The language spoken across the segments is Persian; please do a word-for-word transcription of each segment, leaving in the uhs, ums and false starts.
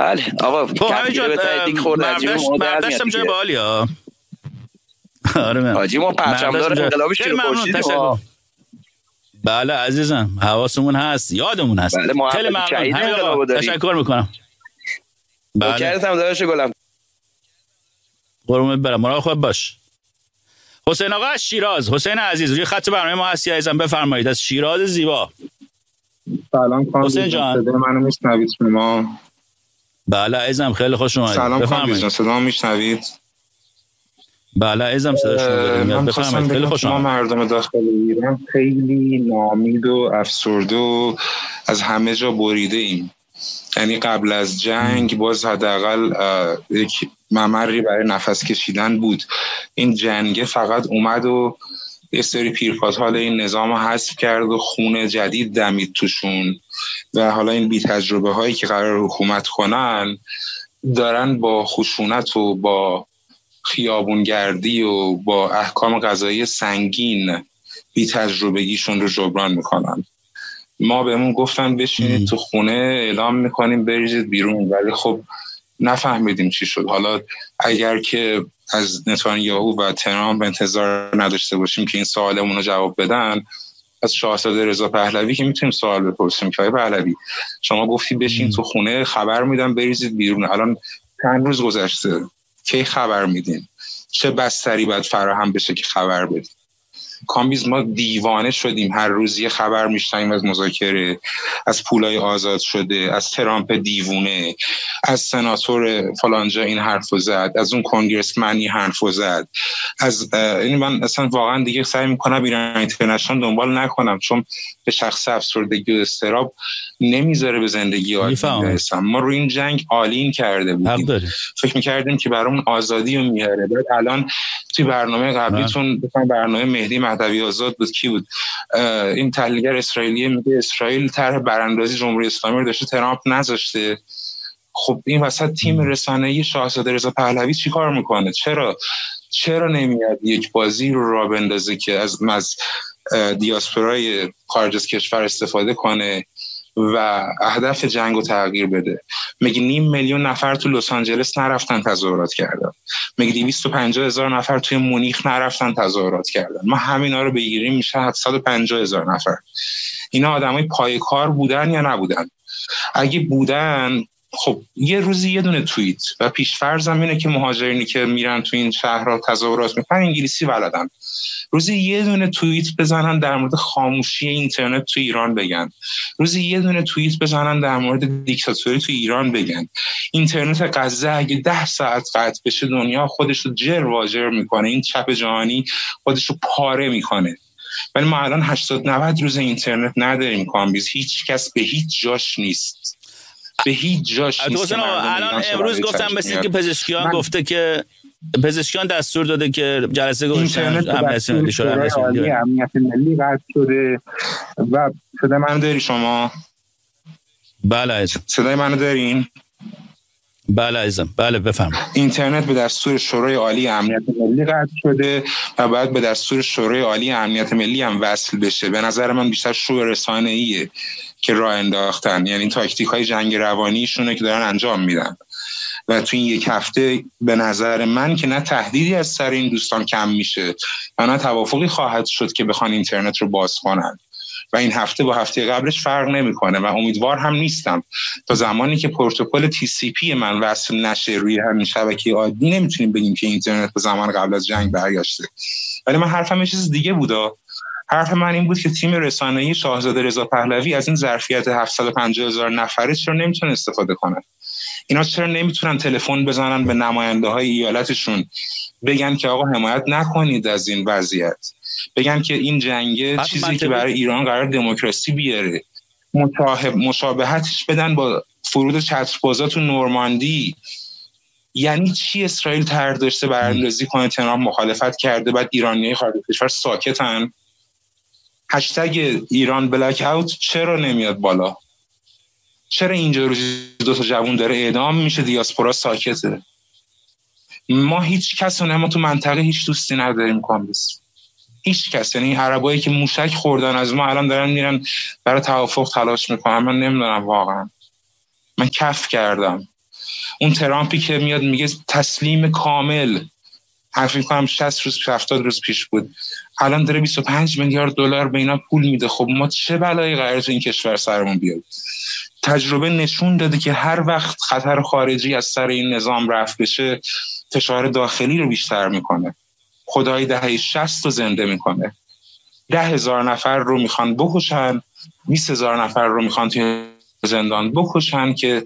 بله آقا کفگیره به تایید خورد مردشتم جای بالی ها. آره من حاجی ما پرچمدار انقلابی شیر خورشیدیم. بله عزیزم حواسمون هست، یادمون هست. بله خیلی ممنون. همین آقا تشکر میکنم. بله کردم داداش گلم. قربونت برم. مراقب خود باش. حسین آقا از شیراز، حسین عزیز روی خط برنامه ما هستی عزیزم، بفرمایید از شیراز زیبا. سلام خانم حسین جان، صدای منو میشنوید شما؟ بله عزیزم خیلی خوش اومدید. سلام خانم جان، صدا میشنوید؟ بله عزیزم صدا شما داریم. بفرمایید خیلی خوش اومدید. ما مردم داخل ایران خیلی ناامید و افسرده و از همه جا بریده ایم. یعنی قبل از جنگ باز حداقل یک ممری برای نفس کشیدن بود. این جنگ فقط اومد و یه سری پیرپاتال این نظام رو حذف کرد و خون جدید دمید توشون و حالا این بی تجربه هایی که قرار حکومت کنن دارن با خشونت و با خیابونگردی و با احکام قضایی سنگین بی تجربگیشون رو جبران میکنن. ما بهمون گفتن بشینید تو خونه اعلام میکنیم بریزید بیرون، ولی خب نفهمیدیم چی شد. حالا اگر که از نتانیاهو و ترامپ انتظار نداشته باشیم که این سوالمون رو جواب بدن، از شاهزاده رضا پهلوی که میتونیم سوال بپرسیم که آقای پهلوی شما گفتی بشین تو خونه خبر میدم بریزید بیرون، الان چند روز گذشته کی خبر میدین؟ چه بستری باید فراهم بشه که خبر بدیم؟ کامبیز ما دیوانه شدیم، هر روز یه خبر میشنویم از مذاکره، از پولای آزاد شده، از ترامپ دیوونه، از سناتور فلانجا این حرفو زد، از اون کنگرسمن این حرفو زد، از یعنی من اصلا واقعا دیگه سعی میکنم ایران اینترنشنال دنبال نکنم، چون به شخص افسردگی و اضطراب نمیذاره به زندگی عادی برسم. ما روی این جنگ آلین کرده بودیم، فکر میکردیم که برامون آزادی رو میاره. بعد الان توی برنامه قبلیتون بفهم برنامه مهدی مهدوی آزاد بود کی بود این تحلیلگر اسرائیلی میگه اسرائیل طرح براندازی جمهوری اسلامی رو داشته، ترامپ نذاشته. خب این وسط تیم رسانه‌ای شاهزاده رضا پهلوی چیکار میکنه؟ چرا چرا نمیاد یک بازی رو راه بندازه که از از دیاسپورای خارج از کشور استفاده کنه و اهداف جنگ رو تغییر بده؟ میگه نیم میلیون نفر تو لس آنجلس نرفتن تظاهرات کردن، میگه دویست و پنجاه هزار نفر توی مونیخ نرفتن تظاهرات کردن، ما همینا رو بگیریم میشه هفتصد و پنجاه هزار نفر. اینا آدمای پای کار بودن یا نبودن؟ اگه بودن خب یه روزی یه دونه توییت و پیش‌فرضم اینه که مهاجرینی که میرن تو این شهرها تظاهرات میکنن انگلیسی بلدن، روزی یه دونه توییت بزنن در مورد خاموشی اینترنت تو ایران بگن، روزی یه دونه توییت بزنن در مورد دیکتاتوری تو ایران بگن. اینترنت غزه اگه ده ساعت قطع بشه دنیا خودش رو جر واجر میکنه، این چپ جهانی خودش رو پاره میکنه. ولی ما الان هشتاد نود روز اینترنت نداریم کامبیز، هیچ کس به هیچ جاش نیست، به هیچ جاش نیست. الان امروز گفتم مثل که پزشکیان من... گفته که پزشکیان دستور داده که جلسه گذاشتن امنیت ملی شورای امنیت ملی قطع شده. و صدای منو داری شما؟ بله عزیزم. صدای منو دارین؟ بله عزیزم. بله بفرمایید. اینترنت به دستور شورای عالی امنیت ملی قطع شده و باید به دستور شورای عالی امنیت ملی هم وصل بشه. به نظر من بیشتر شور رسانه‌ایه که راه انداختن، یعنی تاکتیک‌های جنگ روانیشونه که دارن انجام میدن و تو این یک هفته به نظر من که نه تهدیدی از سر این دوستان کم میشه و نه توافقی خواهد شد که بخوان اینترنت رو باز کنن و این هفته با هفته قبلش فرق نمیکنه و امیدوار هم نیستم تا زمانی که پروتکل تی سی پی من وصل نشه روی همین شبکه عادی نمیتونیم بگیم که اینترنت به زمان قبل از جنگ برگشته. ولی من حرفم یه چیز دیگه بودا. حرف من این بود که تیم رسانه‌ای شاهزاده رضا پهلوی از این ظرفیت هفتصد و پنجاه هزار نفره چرا نمیتونه استفاده کنه؟ اینا چرا نمیتونن تلفن بزنن به نماینده‌های ایالتشون بگن که آقا حمایت نکنید از این وضعیت، بگن که این جنگ چیزی که برای ایران قرار دموکراسی بیاره، مشابهتش بدن با فرود چتربازا تو نورماندی. یعنی چی اسرائیل طرح داشته براندازی کنه، ترامپ مخالفت کرده، بعد ایرانیای خارج کشور ساکتن؟ هشتگ ایران بلک اوت چرا نمیاد بالا؟ چرا اینجا روزی دو تا جوون داره اعدام میشه دیاسپورا ساکته؟ ما هیچ کس و ما تو منطقه هیچ دوستی نداریم کامبیز، هیچ کس. یعنی عربایی که موشک خوردن از ما الان دارن میرن برای توافق تلاش میکنن. من نمیدونم واقعا، من کف کردم. اون ترامپی که میاد میگه تسلیم کامل، فکر می‌کنم شصت روز هفتاد روز پیش بود، الان داره بیست و پنج میلیارد دلار به اینا پول میده. خب ما چه بلایی قراره تو این کشور سرمون بیاد؟ تجربه نشون داده که هر وقت خطر خارجی از سر این نظام رفع بشه فشار داخلی رو بیشتر میکنه. خدای دهه شصت رو زنده میکنه. ده هزار نفر رو میخوان بکشن، بیست هزار نفر رو میخوان توی زندان بکشن که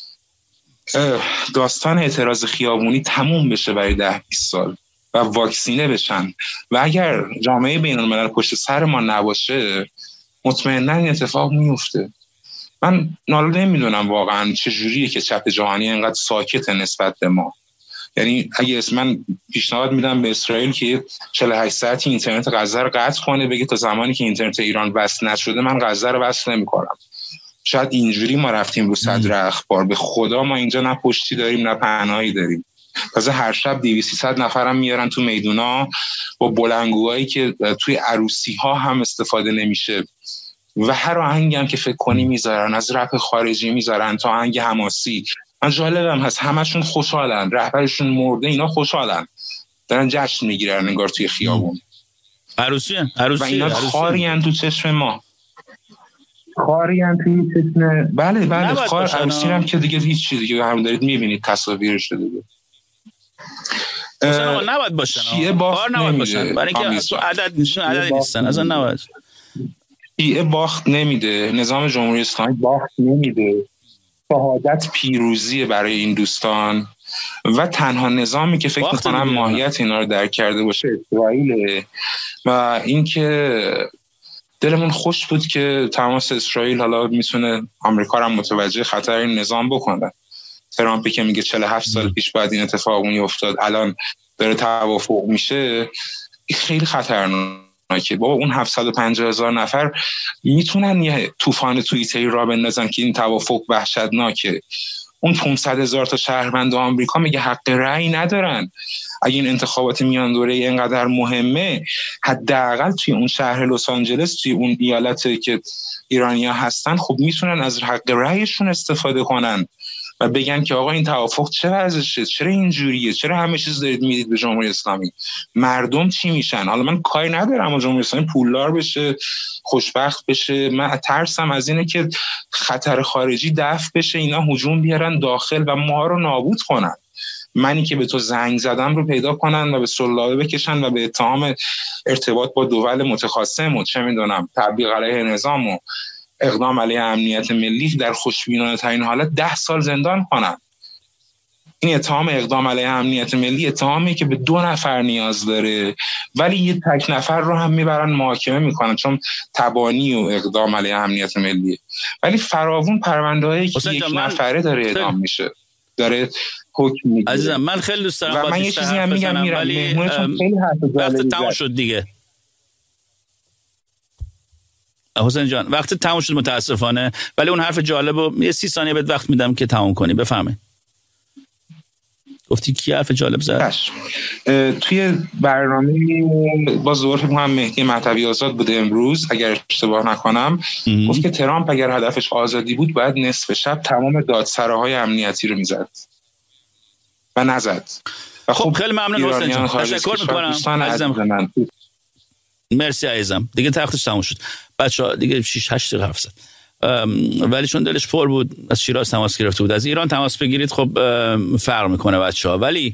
داستان اعتراض خیابونی تموم بشه برای ده بیست سال و واکسینه بشن. و اگر جامعه بین الملل پشت سر ما نباشه مطمئنا این اتفاق میفته. من ناله نمیدونم واقعا چجوریه که چپ جهانی اینقدر ساکته نسبت به ما. یعنی اگه من پیشنهاد میدم به اسرائیل که چهل و هشت ساعتی اینترنت غزه رو قطع کنه، بگه تا زمانی که اینترنت ایران وصل نشده من غزه رو وصل نمی‌کنم. شاید اینجوری ما رفتیم رو صدر اخبار. به خدا ما اینجا نه پشتی داریم نه پهنایی داریم. تازه هر شب دویست سیصد نفرم میارن تو میدونا با بلندگوهایی که توی عروسی ها هم استفاده نمیشه و هر آهنگی هم که فکر کنی میذارن، از رپ خارجی میذارن تا آهنگ حماسی. من جالبم هست همشون خوشحالن، رهبرشون مرده، اینا خوشحالن، دارن جشن میگیرن انگار توی خیابون. عروسی عروسی و اینا خارین تو چشم ما، خارین توی چشم. بله بله خار عروسی هم که دیگه هیچ چیز دیگه هم دارید میبینید تصاویرش دیگه. اصلا نباید باشن، خار نباید باشن، برای اینکه عدد نشون عددی نیستن، اصلا نباید. شیعه باخت نمیده، نظام جمهوری اسلامی باخت نمیده. شهادت پیروزی برای این دوستان و تنها نظامی که فکر میکنم ماهیت اینا رو درک کرده باشه اسرائیل. و اینکه دلمون خوش بود که تماس اسرائیل حالا میتونه آمریکا رو متوجه خطر این نظام بکنه. ترامپی که میگه چهل و هفت سال پیش بعد این اتفاق میافتاد الان داره توافق میشه، خیلی خطرناکه. بابا اون هفتصد و پنجاه هزار نفر میتونن یه طوفان توییتری را بندازن که این توافق وحشتناکه. اون پانصد هزار تا شهروند آمریکا میگه حق رأی ندارن. اگه این انتخابات میان دوره اینقدر مهمه، حداقل توی اون شهر لس آنجلس، توی اون ایالتی که ایرانی‌ها هستن، خب میتونن از حق رأیشون استفاده کنن و بگن که آقا این توافق چه وضعشه، چرا اینجوریه، چرا همه چیز دارید میدید به جمهوری اسلامی، مردم چی میشن؟ حالا من کاری ندارم اما جمهوری اسلامی پولدار بشه، خوشبخت بشه. من ترسم از اینه که خطر خارجی دفع بشه، اینا هجوم بیارن داخل و ما رو نابود کنن. منی که به تو زنگ زدم رو پیدا کنن و به سلابه بکشن و به اتهام ارتباط با دول متخاصم و چه میدونم تبلیغ علیه نظام و اقدام علیه امنیت ملی در خوشبینانه ترین حالت ده سال زندان کنن. این اتهام اقدام علیه امنیت ملی اتهامی که به دو نفر نیاز داره، ولی یه تک نفر رو هم میبرن محاکمه میکنن چون تبانی و اقدام علیه امنیت ملی. ولی فراوون پرونده‌ای که یک نفره داره اعدام میشه، داره حکم میگیره. عزیزم من خیلی دوست دارم و من یه چیزی هم میگم میرم، ولی وقت تموم شد دیگه. حسین جان وقت تموم شد متاسفانه، ولی اون حرف جالبو یه سی ثانیه بهت وقت میدم که تموم کنی. بفهمه گفتی کی حرف جالب زد؟ توی برنامه با ظهور فکر کنم مهدی مهدوی آزاد بوده امروز اگر اشتباه نکنم، گفت که ترامپ اگر هدفش آزادی بود باید نصف شب تمام دادسراهای امنیتی رو میزد و نزد. و خب خیلی ممنون حسین جان، تشکر میکنم عزیزم. مرسی عزیزم. دیگه تختش تموم شد بچه‌ها، دیگه شش هشت دقیقه حرف زد، ولی چون دلش پر بود از شیراز تماس گرفته بود. از ایران تماس بگیرید خب فرق میکنه بچه‌ها. ولی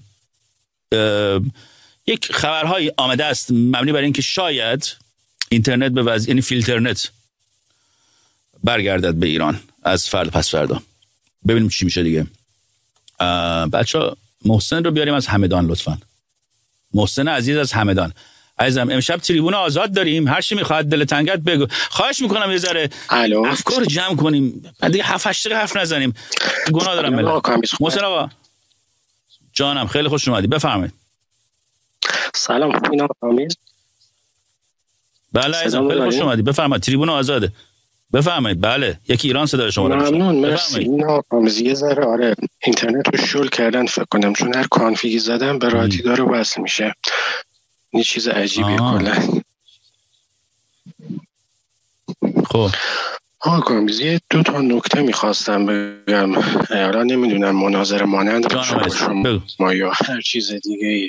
یک خبرهای آمده است مبنی بر اینکه شاید اینترنت به وضع یعنی فیلترنت برگردد به ایران از فردا پس فردا. ببینیم چی میشه دیگه. بچه‌ها محسن رو بیاریم از همدان لطفاً. محسن عزیز از همدان. عزیزم امشب تریبون آزاد داریم، هر چی میخواد دل تنگت بگو. خواهش میکنم یه ذره افکار رو جمع کنیم، بعد دیگه هفت هشت دقیقه حرف نزنیم، گناه دارم ملت. محسن آقا جانم خیلی خوش اومدی، بفرمایید. سلام خوبین آقا کامیز؟ بله عزیزم خیلی خوش اومدی، بفرمایید. تریبون آزاده، بفرمایید. بله یکی ایران صدای شما رو. ممنون مرسی. اینا کامیز یه ذره آره اینترنت رو شل کردن فکر کنم، چون هر کانفیگی زدم به راحتی داره وصل میشه. این چیز عجیبیه کلا. خب آقا کامبیز یه دو تا نکته میخواستم بگم، حالا نمیدونم مناظره مانند باشه شما یا هر چیز دیگه ای.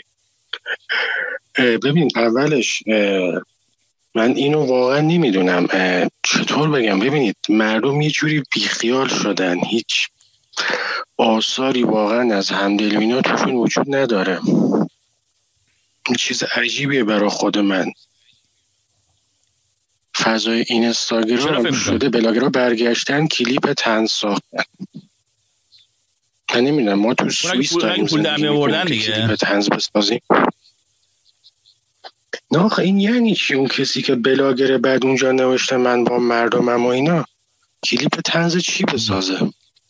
ببین اولش من اینو واقعا نمیدونم چطور بگم. ببینید مردم یه جوری بیخیال شدن، هیچ آثاری واقعا از همدلی اینا توشون وجود نداره. این چیز عجیبیه برای خود من. فضای اینستاگرام شده بلاگرها برگشتن کلیپ طنز ساختن. من نمیدونم ما تو سوئیس داریم پول در میآوردن دیگه کلیپ طنز بسازیم. نه آخه این یعنی چی؟ اون کسی که بلاگره بعد اونجا نوشته من با مردمم و اینا کلیپ طنز چی بسازه؟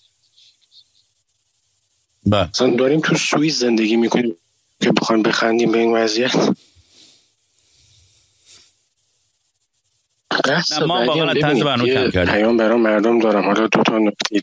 بله مثلا داریم تو سوئیس زندگی میکنیم که بخوایم بخندیم به این وضعیت. نه ما واقعا طنز برنامه کم کردیم. پیام برای مردم دارم. حالا دو تا نکته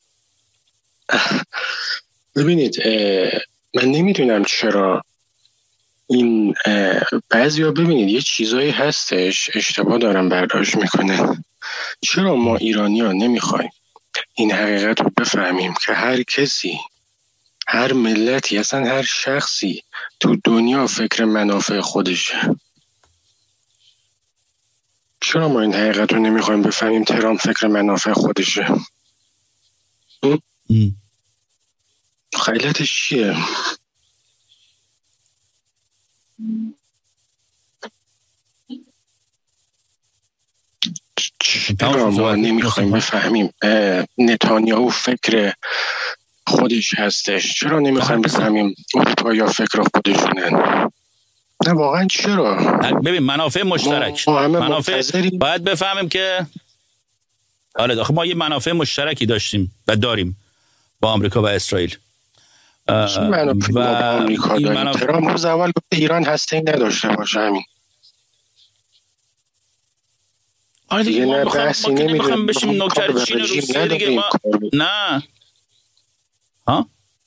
ببینید، من نمیدونم چرا این بعضیا ببینید یه چیزایی هستش اشتباه دارم برداشت میکنه. چرا ما ایرانی ها نمیخوایم این حقیقت رو بفهمیم که هر کسی، هر ملتی، اصلا هر شخصی تو دنیا فکر منافع خودشه؟ چرا ما این حقیقت رو نمیخوایم بفهمیم؟ ترامپ فکر منافع خودشه. خیلتش چیه؟ چرا ما نمیخوایم بفهمیم نتانیاهو فکر خودش هستش؟ چرا نمیخوایم بفهمیم اروپا یا فکر خودشونن؟ نه واقعا چرا؟ ببین منافع مشترک، منافع باید بفهمیم که آره داخل ما یه منافع مشترکی داشتیم و داریم با آمریکا و اسرائیل. و آمریکا داریم. منافع... ترامپ روز اول گفت ایران هسته نداشته باشه. همین آره دیگه ما بخوام نمیخوام بشیم نوکرچین روسیه دیگه ما نه ها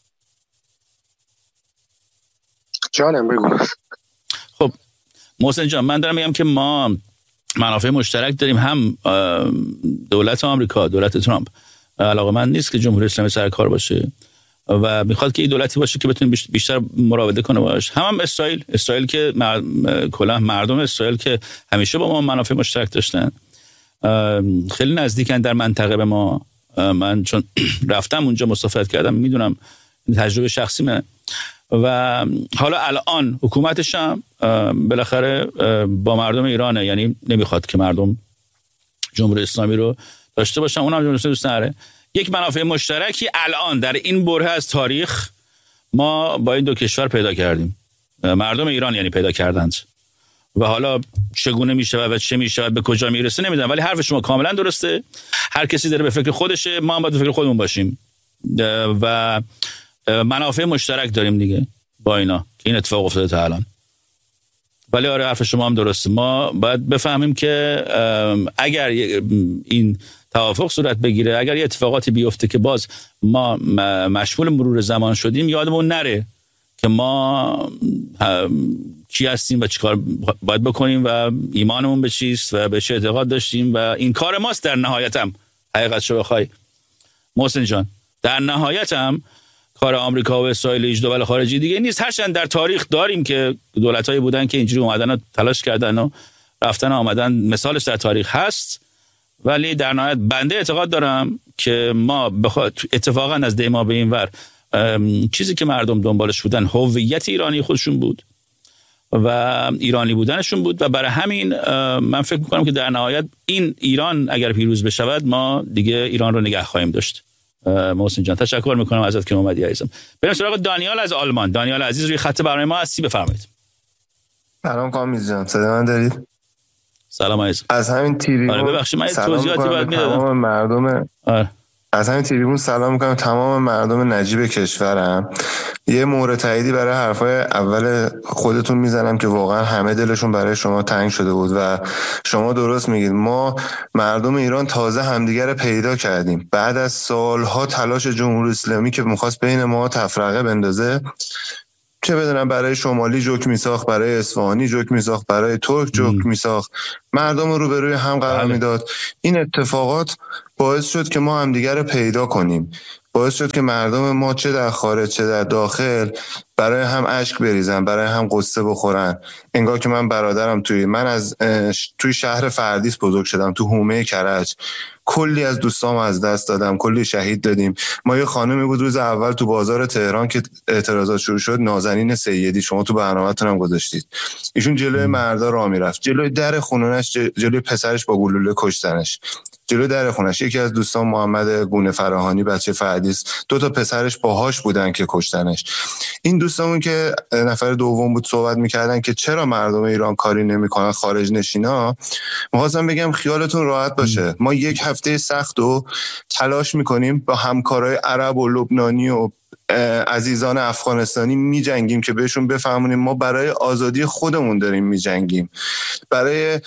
جانم بگو. خب محسن جان من دارم میگم که ما منافع مشترک داریم، هم دولت آمریکا، دولت ترامپ علاقه‌مند نیست که جمهوری اسلامی سر کار باشه و میخواد که این دولتی باشه که بتونه بیشتر مراوده کنه باشه. هم, هم اسرائیل اسرائیل که مر... کلا مردم اسرائیل که همیشه با ما منافع مشترک داشتن، خیلی نزدیکن در منطقه به ما. من چون رفتم اونجا مسافرت کردم میدونم، تجربه شخصی من. و حالا الان حکومتش هم بالاخره با مردم ایرانه، یعنی نمیخواد که مردم جمهوری اسلامی رو داشته باشن، اونم جمهوری اسلامی دوست نداره. یک منافع مشترکی الان در این بره از تاریخ ما با این دو کشور پیدا کردیم، مردم ایران یعنی پیدا کردند. و حالا چگونه میشه و چه میشه و به کجا میرسه نمیدونم، ولی حرف شما کاملا درسته. هر کسی داره به فکر خودشه، ما هم باید به فکر خودمون باشیم و منافع مشترک داریم دیگه با اینا که این اتفاق افتاده تا الان. ولی آره حرف شما هم درسته، ما باید بفهمیم که اگر این توافق صورت بگیره، اگر یه اتفاقاتی بیفته که باز ما مشمول مرور زمان شدیم، یادمون نره که ما کی هستیم و چیکار باید بکنیم و ایمانمون به چیست و به چه اعتقاد داشتیم و این کار ماست. در نهایت هم حقیقتشو بخوای محسن جان، در نهایت هم کار آمریکا و اسرائیل هیچ دول خارجی دیگه نیست. هرچند در تاریخ داریم که دولت‌هایی بودن که اینجوری اومدن و تلاش کردن و رفتن و آمدن، مثالش در تاریخ هست. ولی در نهایت بنده اعتقاد دارم که ما بخواد اتفاقا از دیما به این ور چیزی که مردم دنبالش بودن هویت ایرانی خودشون بود و ایرانی بودنشون بود و برای همین من فکر میکنم که در نهایت این ایران اگر پیروز بشود ما دیگه ایران رو نگه خواهیم داشت. محسن جان تشکر میکنم ازت که اومدی عزیزم. بریم سراغ دانیال از آلمان. دانیال عزیز روی خط برنامه ما هستی، بفرمایید. سلام کامیز جان، صدا من دارید؟ سلام عزیز. از همین تیریبون آره ببخشید من توضیحاتی باید میدادم. تمام مردم آره. از همین تریبون سلام میکنم تمام مردم نجیب کشورم. یه مورد تاییدی برای حرفای اول خودتون میزنم که واقعا همه دلشون برای شما تنگ شده بود و شما درست میگید. ما مردم ایران تازه همدیگر پیدا کردیم بعد از سالها تلاش جمهوری اسلامی که میخواست بین ما تفرقه بندازه. چه بدونم برای شمالی جوک میساخت، برای اصفهانی جوک میساخت، برای ترک جوک میساخت، مردم رو به روی هم قرار میداد. این اتفاقات باعث شد که ما همدیگر رو پیدا کنیم، باعث شد که مردم ما چه در خارج چه در داخل برای هم اشک بریزن، برای هم قصه بخورن. انگار که من برادرم توی من از توی شهر فردیس بزرگ شدم، تو حومه کرج، کلی از دوستام از دست دادم، کلی شهید دادیم. ما یه خانمی بود روز اول تو بازار تهران که اعتراضات شروع شد، نازنین سیدی، شما تو برنامه‌تون هم گذاشتید، ایشون جلوی مردا راه میرفت، جلوی در خونه‌اش، جلوی پسرش با گلوله کشتنش، جلوی در خونش. یکی از دوستان محمد گونه فراهانی بچه فردیس، دو تا پسرش باهاش بودن که کشتنش. این دوستامون که نفر دوم بود صحبت میکردن که چرا مردم ایران کاری نمیکنن، خارج نشینا، می‌خواستم بگم خیالتون راحت باشه، ما یک هفته سخت و تلاش میکنیم با همکارای عرب و لبنانی و عزیزان افغانستانی میجنگیم که بهشون بفهمونیم ما برای آزادی خودمون داریم میجنگیم، برای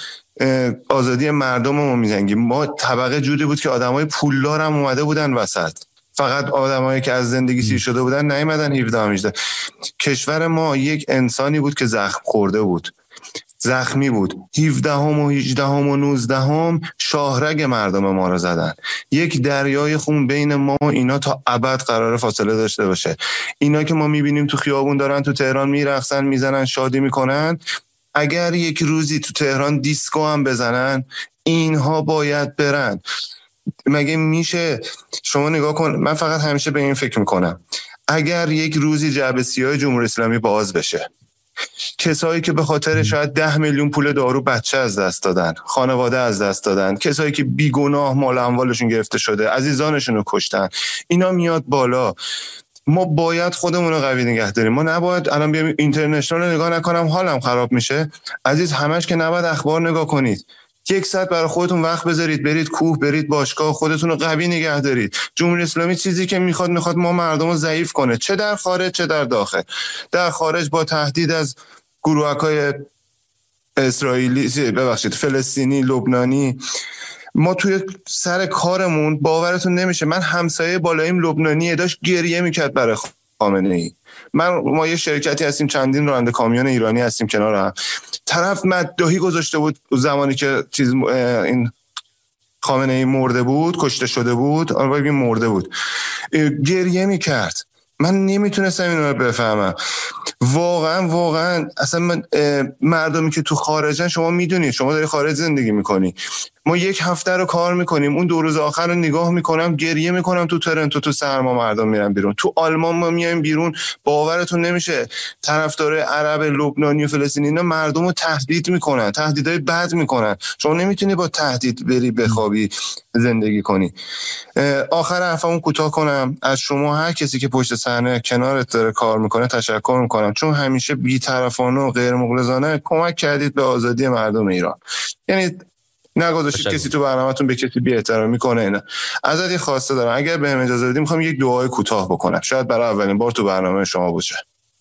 آزادی مردم ما میجنگیم. ما طبقه جوری بود که آدمای پولدار هم اومده بودن وسط، فقط آدمایی که از زندگی سیر شده بودن نیومدن هفده هجده. کشور ما یک انسانی بود که زخم خورده بود، زخمی بود. هفده هم و هجده هم و نوزده هم شاهرگ مردم ما رو زدن. یک دریای خون بین ما و اینا تا ابد قرار فاصله داشته باشه. اینا که ما میبینیم تو خیابون دارن تو تهران میرقصن، میزنن، شادی میکنن، اگر یک روزی تو تهران دیسکو هم بزنن، اینها باید برن. مگه میشه؟ شما نگاه کن، من فقط همیشه به این فکر میکنم، اگر یک روزی جعبه سیاه جمهوری اسلامی باز بشه، کسایی که به خاطر شاید ده میلیون پول دارو بچه از دست دادن، خانواده از دست دادن، کسایی که بیگناه مال اموالشون گرفته شده، عزیزانشون رو کشتن، اینا میاد بالا. ما باید خودمون رو قوی نگه داریم. ما نباید الان بیام اینترنشنال رو نگاه نکنم حالم خراب میشه. عزیز همش که نباید اخبار نگاه کنید، یک ساعت برای خودتون وقت بذارید، برید کوه، برید باشگاه، خودتون رو قوی نگه دارید. جمهوری اسلامی چیزی که میخواد میخواد ما مردم رو ضعیف کنه، چه در خارج چه در داخل. در خارج با تهدید از گروهکای اسرائیلی، ببخشید فلسطینی، لبنانی. ما توی سر کارمون باورتون نمیشه، من همسایه بالاییم لبنانیه، داشت گریه میکرد برای خامنه ای. من ما یه شرکتی هستیم، چندین راننده کامیون ایرانی هستیم کنار هم، طرف مدداهی گذاشته بود زمانی که چیز این خامنه ای مرده بود، کشته شده بود، آره ببین مرده بود، گریه میکرد. من نمیتونستم اینو بفهمم واقعا واقعا. اصلا من مردمی که تو خارجن، شما میدونید، شما داری خارج زندگی میکنی، ما یک هفته رو کار میکنیم، اون دو روز آخر رو نگاه میکنم، گریه میکنم. تو تورنتو تو سرما مردم میرن بیرون، تو آلمان ما میایم بیرون، باورتون نمیشه طرفدار عرب لبنانی و فلسطینی اینا مردم رو تهدید میکنن، تهدیدهای بد میکنن. شما نمیتونی با تهدید بری بخوابی زندگی کنی. آخر حرفمو کوتاه کنم، از شما هر کسی که پشت صحنه کنارت داره کار میکنه تشکر میکنم، چون همیشه بی‌طرفانه و غیر مغرضانه کمک کردید به آزادی مردم ایران. یعنی نگذاشتید کسی تو برنامه‌تون به کسی بی احترامی کنه. اینا ازت خواسته دارم، اگر بهم اجازه بدید میخوام یک دعای کوتاه بکنم، شاید برای اولین بار تو برنامه شما باشه.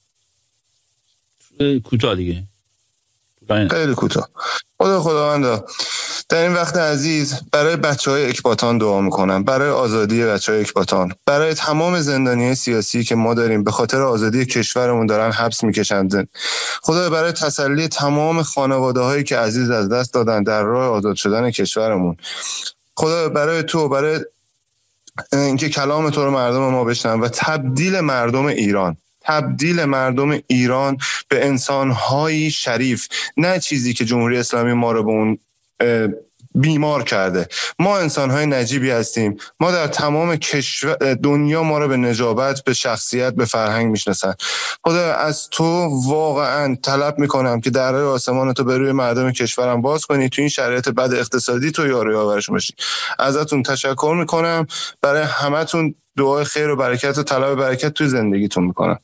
کوتاه دیگه، خیلی کوتاه. خدا خداوندا در این وقت عزیز برای بچهای اکباتان دعا میکنم، برای آزادی بچهای اکباتان، برای تمام زندانیای سیاسی که ما داریم به خاطر آزادی کشورمون دارن حبس میکشند. خدا برای تسلی تمام خانواده‌هایی که عزیز از دست دادن در راه آزاد شدن کشورمون. خدا برای تو، برای اینکه کلام تو رو مردم ما بشنون و تبدیل مردم ایران تبدیل مردم ایران به انسان‌های شریف، نه چیزی که جمهوری اسلامی ما رو به اون بیمار کرده. ما انسان‌های نجیبی هستیم، ما در تمام کشور دنیا ما رو به نجابت، به شخصیت، به فرهنگ میشناسن. خدا از تو واقعا طلب میکنم که درهای آسمان تو به روی مردم کشورم باز کنی، تو این شرایط بد اقتصادی تو یار و یاورشون باشی. ازتون تشکر میکنم، برای همتون دعای خیر و برکت و طلب برکت توی زندگیتون میکنم.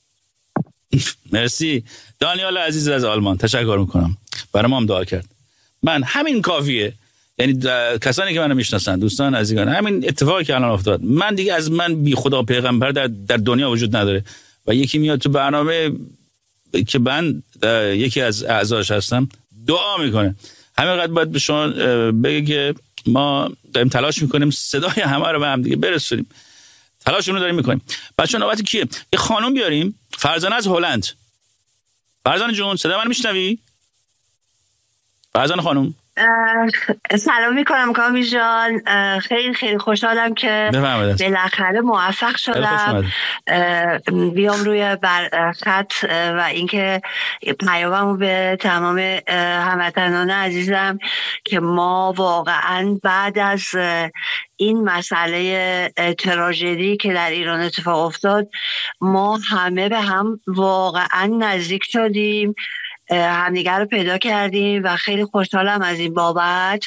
مرسی دانیال عزیز از آلمان، تشکر میکنم، برای ما هم دعا کرد. من همین کافیه، یعنی کسانی که منو میشناسن، دوستان عزیزان، همین اتفاقی که الان افتاد، من دیگه از من بی خدا پیغمبر در, در دنیا وجود نداره و یکی میاد تو برنامه که من یکی از اعضاش هستم دعا میکنه. همینقدر باید به شما بگه که ما داریم تلاش میکنیم صدای همه رو به هم دیگه برسونیم، تلاشمون رو داریم میکنیم. بچه‌ها نوبت کیه؟ یه خانم بیاریم، فرزانه از هلند. فرزانه جون صدا من میشنوی؟ فرزانه خانم سلام میکنم کامی جان، خیلی خیلی خوشحالم که بالاخره موفق شدم بیام روی بر خط و اینکه پیاممو به تمام هموطنان عزیزم که ما واقعا بعد از این مسئله تراژدی که در ایران اتفاق افتاد ما همه به هم واقعا نزدیک شدیم، همدیگر رو پیدا کردیم و خیلی خوشحالم از این بابت.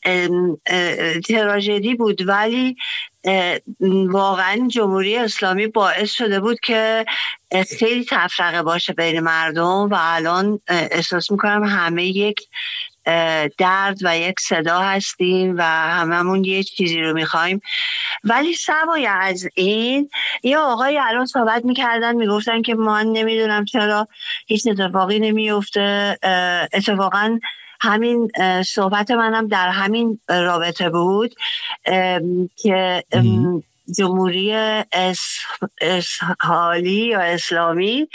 تراژدی بود ولی واقعا جمهوری اسلامی باعث شده بود که خیلی تفرقه باشه بین مردم و الان احساس میکنم همه یک درد و یک صدا هستیم و هممون یه چیزی رو میخوایم. ولی سوای از این یه آقای الان صحبت میکردن میگفتن که من نمیدونم چرا هیچ اتفاقی نمیفته. اتفاقا همین صحبت منم در همین رابطه بود که جمهوری اسحالی یا اسلامی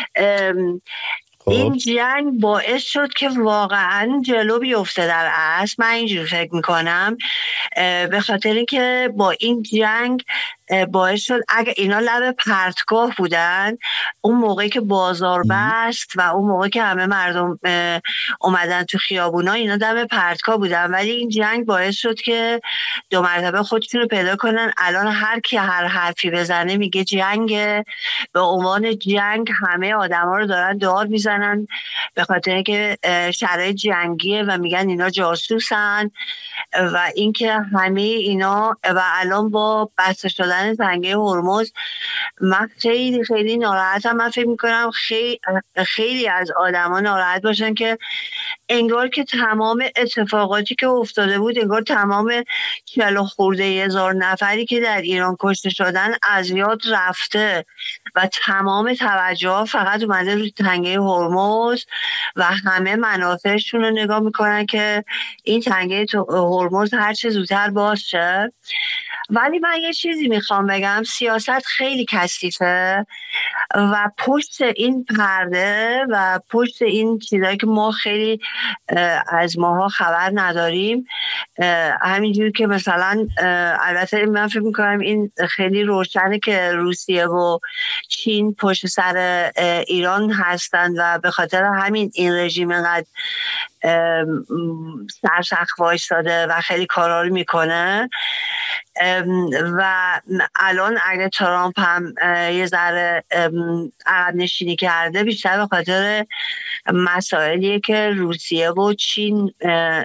این جنگ باعث شد که واقعا جلو بیفته. در اصل من اینجور فکر میکنم به خاطر اینکه با این جنگ باعث شد اگه اینا لب پرتگاه بودن اون موقعی که بازار بست و اون موقعی که همه مردم اومدن تو خیابونا اینا دم پرتگاه بودن، ولی این جنگ باعث شد که دو مرتبه خودشون رو پیدا کنن. الان هر کی هر حرفی بزنه میگه جنگ، به عنوان جنگ همه آدما رو دارن دار میزنن به خاطر اینکه شرایط جنگیه و میگن اینا جاسوسن و اینکه همه اینا و الان با بسته شدن تنگه هرمز من خیلی خیلی ناراحتم. من فکر میکنم خیلی خیلی از آدما ناراحت باشن که انگار که تمام اتفاقاتی که افتاده بود، انگار تمام چهل خورده هزار نفری که در ایران کشته شدن از یاد رفته و تمام توجه ها فقط اومده روی تنگه هرمز و همه منافعشون رو نگاه میکنن که این تنگه هرمز هر چه زودتر باز شه. ولی من یه چیزی میخوام بگم، سیاست خیلی کثیفه و پشت این پرده و پشت این چیزایی که ما خیلی از ماها خبر نداریم، همینجور که مثلا البته من فکر میکنم این خیلی روشنه که روسیه و چین پشت سر ایران هستند و به خاطر همین این رژیم اینقدر سرسخت وایساده و خیلی کارا رو میکنه. و الان اگه ترامپ هم یه ذره عقب نشینی کرده بیشتر به خاطر مسائلیه که روسیه و چین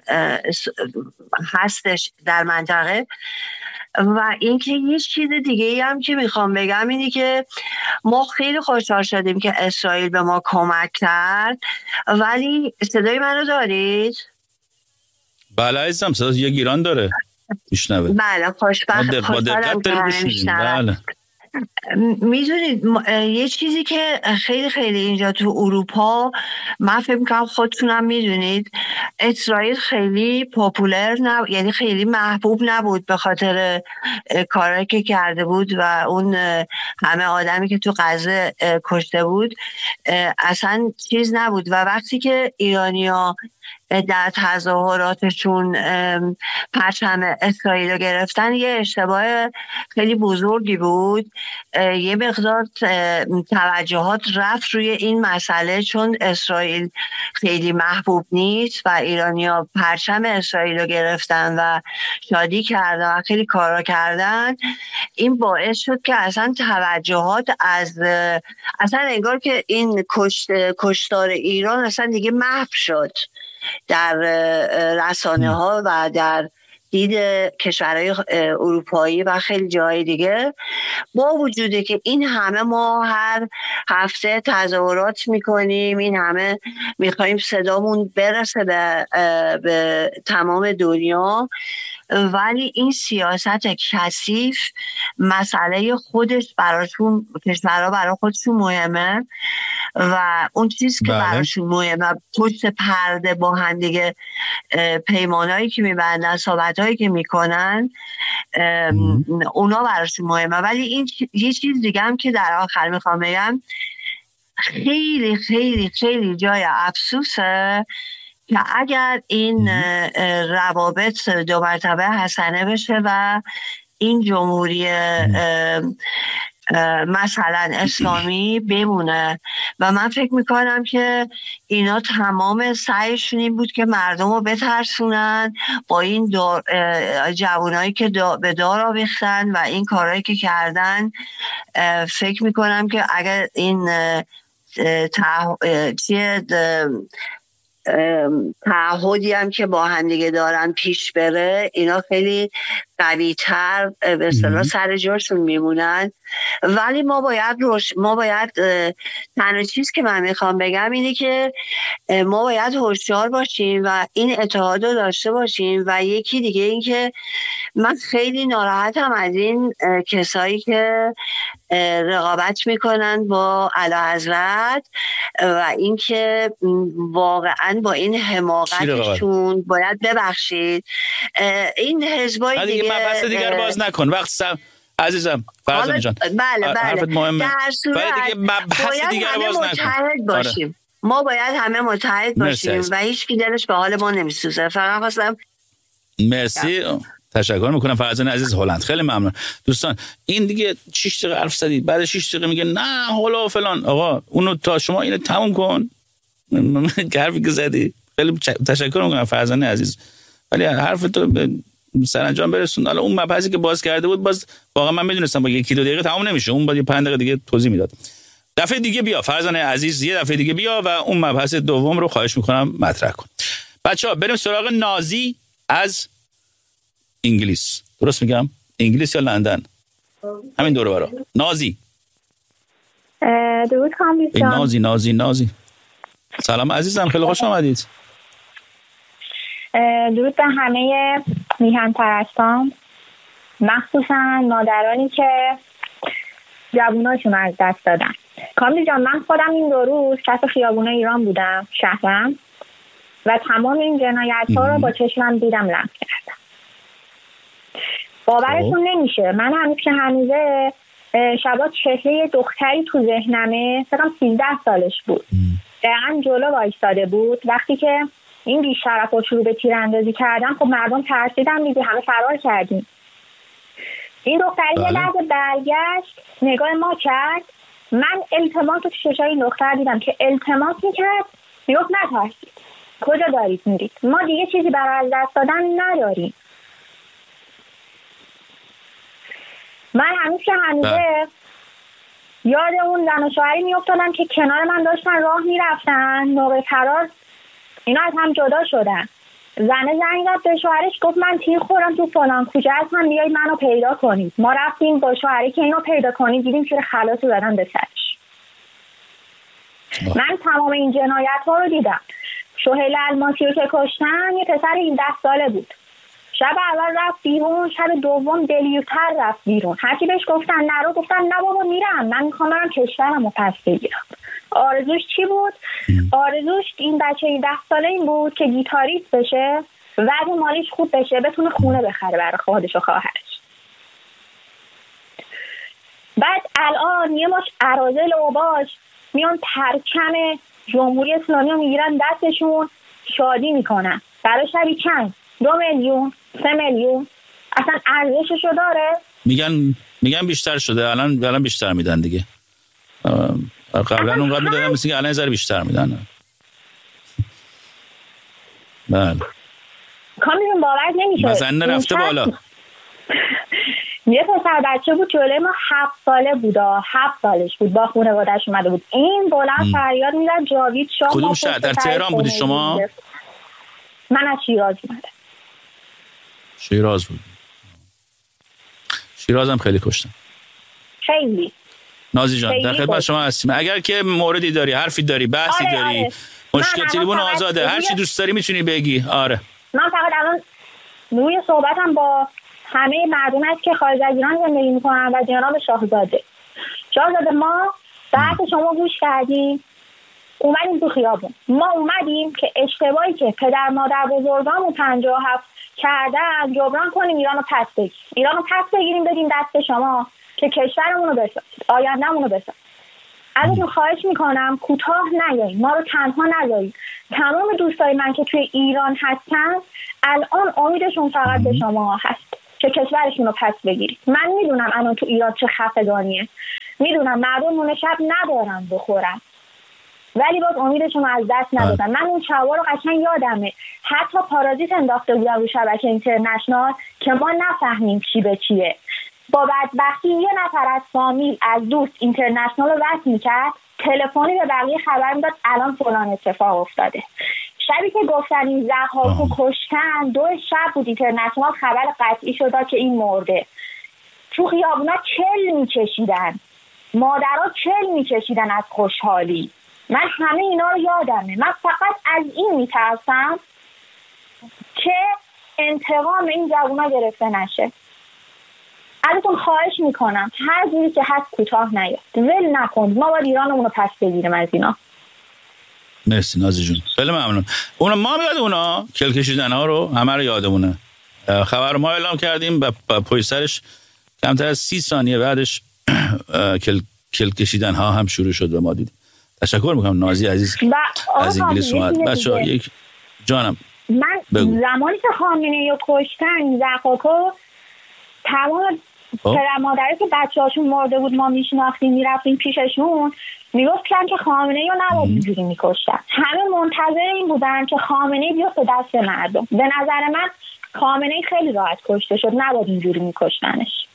هستش در منطقه. و اینکه یه چیز دیگه هم که میخوام بگم اینی که ما خیلی خوشحال شدیم که اسرائیل به ما کمک کرد. ولی صدای منو دارید؟ بله عزیزم، صدا یک ایران داره میشنوه. بله خوشبخت خوشحالم که میشنوه. میدونید یه چیزی که خیلی خیلی اینجا تو اروپا من فکر میکنم خودتونم میدونید، اسرائیل خیلی پاپولر نبود، یعنی خیلی محبوب نبود به خاطر کارهایی که کرده بود و اون همه آدمی که تو غزه کشته بود اصلا چیز نبود. و وقتی که ایرانی‌ها در تظاهراتشون پرچم اسرائیل رو گرفتن یه اشتباه خیلی بزرگی بود. یه مقدار توجهات رفت روی این مسئله چون اسرائیل خیلی محبوب نیست و ایرانی‌ها پرچم اسرائیل رو گرفتن و شادی کردن و خیلی کارا کردن. این باعث شد که اصلا توجهات از اصلا انگار که این کشت کشتار ایران اصلا دیگه محو شد در رسانه ها و در دید کشورهای اروپایی و خیلی جای دیگه، با وجوده که این همه ما هر هفته تظاهرات میکنیم، این همه میخواییم صدامون برسه به, به تمام دنیا، ولی این سیاست کثیف مسئله خودش براشون کشورها برای خودشون مهمه و اون چیز که بله. براشون مهمه پشت پرده با هم دیگه پیمانایی که میبندن، صحبتایی که میکنن، اونا براشون مهمه. ولی این یه چیز دیگه هم که در آخر میخوام بگم خیلی خیلی خیلی جای افسوسه که اگر این روابط دو مرتبه حسنه بشه و این جمهوری مثلا اسلامی بمونه و من فکر میکنم که اینا تمام سعیشون این بود که مردم رو بترسونن با این جوانایی که به دار آویختن و این کارهایی که کردن. فکر میکنم که اگر این چیه تعهدی هم که با هم دیگه دارن پیش بره، اینا خیلی قوی تر به اصطلاح سر جاشون میمونن. ولی ما باید روش ما باید تنها چیز که من میخوام بگم اینه که ما باید هوشیار باشیم و این اتحاد رو داشته باشیم. و یکی دیگه این که من خیلی ناراحتم از این کسایی که رقابت میکنن با اعلیحضرت و اینکه واقعا با این حماقتشون باید ببخشید این حزبای دیگه دیگه مبحث دیگر باز نکن وقت سم عزیزم فرزانه جان. بله بله حرفت مهمه. در صورت دیگه مبحث دیگر باز نکن. باشیم. آره. ما باید همه متحد باشیم و هیچ کی دلش به حال ما نمیسوزه. فقط خواستم مرسی یا. تشکر میکنم فرزانه عزیز هلند، خیلی ممنون. دوستان این دیگه شش دقیقه حرف زدید، بعد شش دقیقه میگه نه حالا فلان. آقا اونو تا شما اینو تموم کن. حرفی که زدی خیلی تشکر میکنم فرزانه عزیز، ولی حرف تو سرانجام برسون. حالا اون مبحثی که باز کرده بود باز واقعا من میدونستم با یک دو دقیقه تموم نمیشه، اون باید پنج دقیقه دیگه توضیح میداد. دفعه دیگه بیا فرزانه عزیز، یه دفعه دیگه بیا و اون مبحث دوم رو خواهش میکنم مطرح کن. بچه‌ها بریم سراغ نازی از انگلیس. درست میگم؟ انگلیس یا لندن؟ همین دور و برا. نازی. درود کامبیز جان. نازی نازی نازی. سلام عزیزم، خیلی خوش آمدید. درود به همه میهن پرستان، مخصوصا مادرانی که جووناشون از دست دادن. کامبیز جان من خودم این دو روز کف خیابونه ایران بودم، شهرم، و تمام این جنایت ها رو با چشمم دیدم، لمس کردم. باورتون نمیشه. من هنوز که هنوزه شبا چهره دختری تو ذهنمه، فکرم سیزده سالش بود، دقیقا جلو وایستاده بود. وقتی که این بیشرف رو شروع به تیراندازی کردن، خب مردم ترسیدن دیگه، همه فرار کردیم. این دختری یه لحظه برگشت نگاه ما کرد، من التماس تو چشای این دختر دیدم که التماس میکرد، میگفت نترسید، کجا دارید میرید، ما دیگه چیزی برای از دست دادن نداریم. من هنوز که هنوزه یاد اون زن و شوهری میافتادم که کنار من داشتن راه میرفتن، موقع فرار اینا از هم جدا شدن. زنه زنگ زد به شوهرش، گفت من تیر خورم تو فلان کوچه هستم، بیایید منو پیدا کنید. ما رفتیم با شوهری که اینو پیدا کنید، دیدیم که خلاص رو دادن به سرش. من تمام این جنایت ها رو دیدم. سهیل الماسی رو که کشتن یه پسر هفده ساله بود. شب اول رفت بیرون، شب دوم دلیرتر رفت بیرون. هرچی بهش گفتن نرو، گفتن نه بابا میرم، من میخوام برم کشورم رو پس بگیرم. آرزوش چی بود؟ آرزوش این بچه هفده ساله این بود که گیتاریست بشه، وضع مالیش خوب بشه، بتونه خونه بخره برای خودش و خواهرش. بعد الان یه ماش اراذل و باش میان پرچم جمهوری اسلامی رو میگیرن دستشون، شادی میکنن. برای شبی چند؟ دو میلیون، سه میلیون. اصلا ارزششو داره؟ میگن میگن بیشتر شده، الان الان بیشتر میدن دیگه. قبلا اونقدر میدادن، مثل که الان یه بیشتر میدن. بله. کامیون باور نمیشه. مثلا رفته بالا. یه پسر بچه بود جلوی ما، هفت ساله بود، هفت سالش بود، با خانواده‌اش اومده بود. این بلند فریاد میزد جاوید شاه. کدوم شهر؟ در تهران بودی شما؟ من از شیراز اومدم. شیراز بود. شیراز هم خیلی کشتن. خیلی. نازی جان در خدمت شما هستیم. اگر که موردی داری، حرفی داری، بحثی آره داری، آره. مشکل تلفن آزاده، هر چی دوست داری میتونی بگی. آره. من فقط الان روی صحبتم با همه مردم هست که خارج از ایران زندگی میکنن و جناب شاهزاده. شاهزاده ما بعد شما گوش کردیم، اومدیم تو خیابون. ما اومدیم که اشتباهی که پدر مادر بزرگامون پنجاه و هفت کردن جبران کنیم، ایرانو پس بگیریم. ایرانو پس بگیریم بدیم دست شما که کشورمون رو بسازید، آینده‌مون رو بسازید. ازتون خواهش میکنم کوتاه نیایید، ما رو تنها نذارید. تمام دوستای من که توی ایران هستن الان امیدشون فقط به شما هست که کشورشون رو پس بگیرید. من میدونم الان تو ایران چه خفگانیه، میدونم مردم نون شب ندارن بخورن، ولی باز امیدشون رو از دست ندادن. من اون شبا رو قشنگ یادمه، حتی پارازیت انداخته بودن رو شبکه اینترنشنال که ما نفهمیم چی به چیه. با بدبختی یه نفر از فامیل از دوست اینترنشنال رو وصل میکرد، تلفنی به بقیه خبر میداد الان فلان اتفاق افتاده. شبی که گفتن این ضحاکو کشتن، دو شب بود اینترنشنال خبر قطعی شد که این مرده. تو خیابونا چل میکشیدن، مادرها چل میکشیدن از خوشحالی. من همه اینا رو یادمه. من فقط از این میترسم که انتقام این جوونا گرفته نشه. ازتون خواهش میکنم هر جوری که هست کوتاه نیاد، ول نکنید. ما باید ایرانمون رو پس بگیریم از اینا. مرسی نازی جون، خیلی ممنون. اونا ما یاد اونا کل کشیدن ها رو همه رو یادمونه. خبر ما اعلام کردیم و پشت سرش کمتر از سی ثانیه بعدش کل کل کشیدن ها هم شروع شد و ما دیدیم. تشکر میکنم نازی عزیز از انگلیس اومد. بچه‌ها یک جانم من بگو. زمانی که خامنه‌ای رو کشتن زقاکو تمام پدر مادری که بچه‌هاشون مرده بود ما میشناختیم میرفتیم پیششون میگفتن که خامنه‌ای رو نباید اینجوری میکشتن. همه منتظر این بودن که خامنه‌ای بیفته دست مردم. به نظر من خامنه‌ای خیلی راحت کشته شد، نباید اینجوری میکشتنش.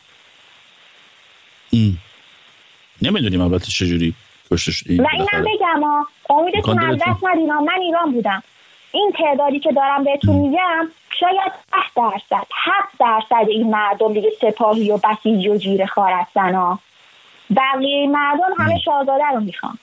نمیدونیم البته چجوری کشته شد. و اینم بگم امیدتون از دست ندین. من ایران بودم. این تعدادی که دارم بهتون میگم شاید ده درصد هفت درصد این مردم دیگه سپاهی و بسیجی و جیره خوار هستن ها. بقیه مردم همه شاهزاده رو میخوان.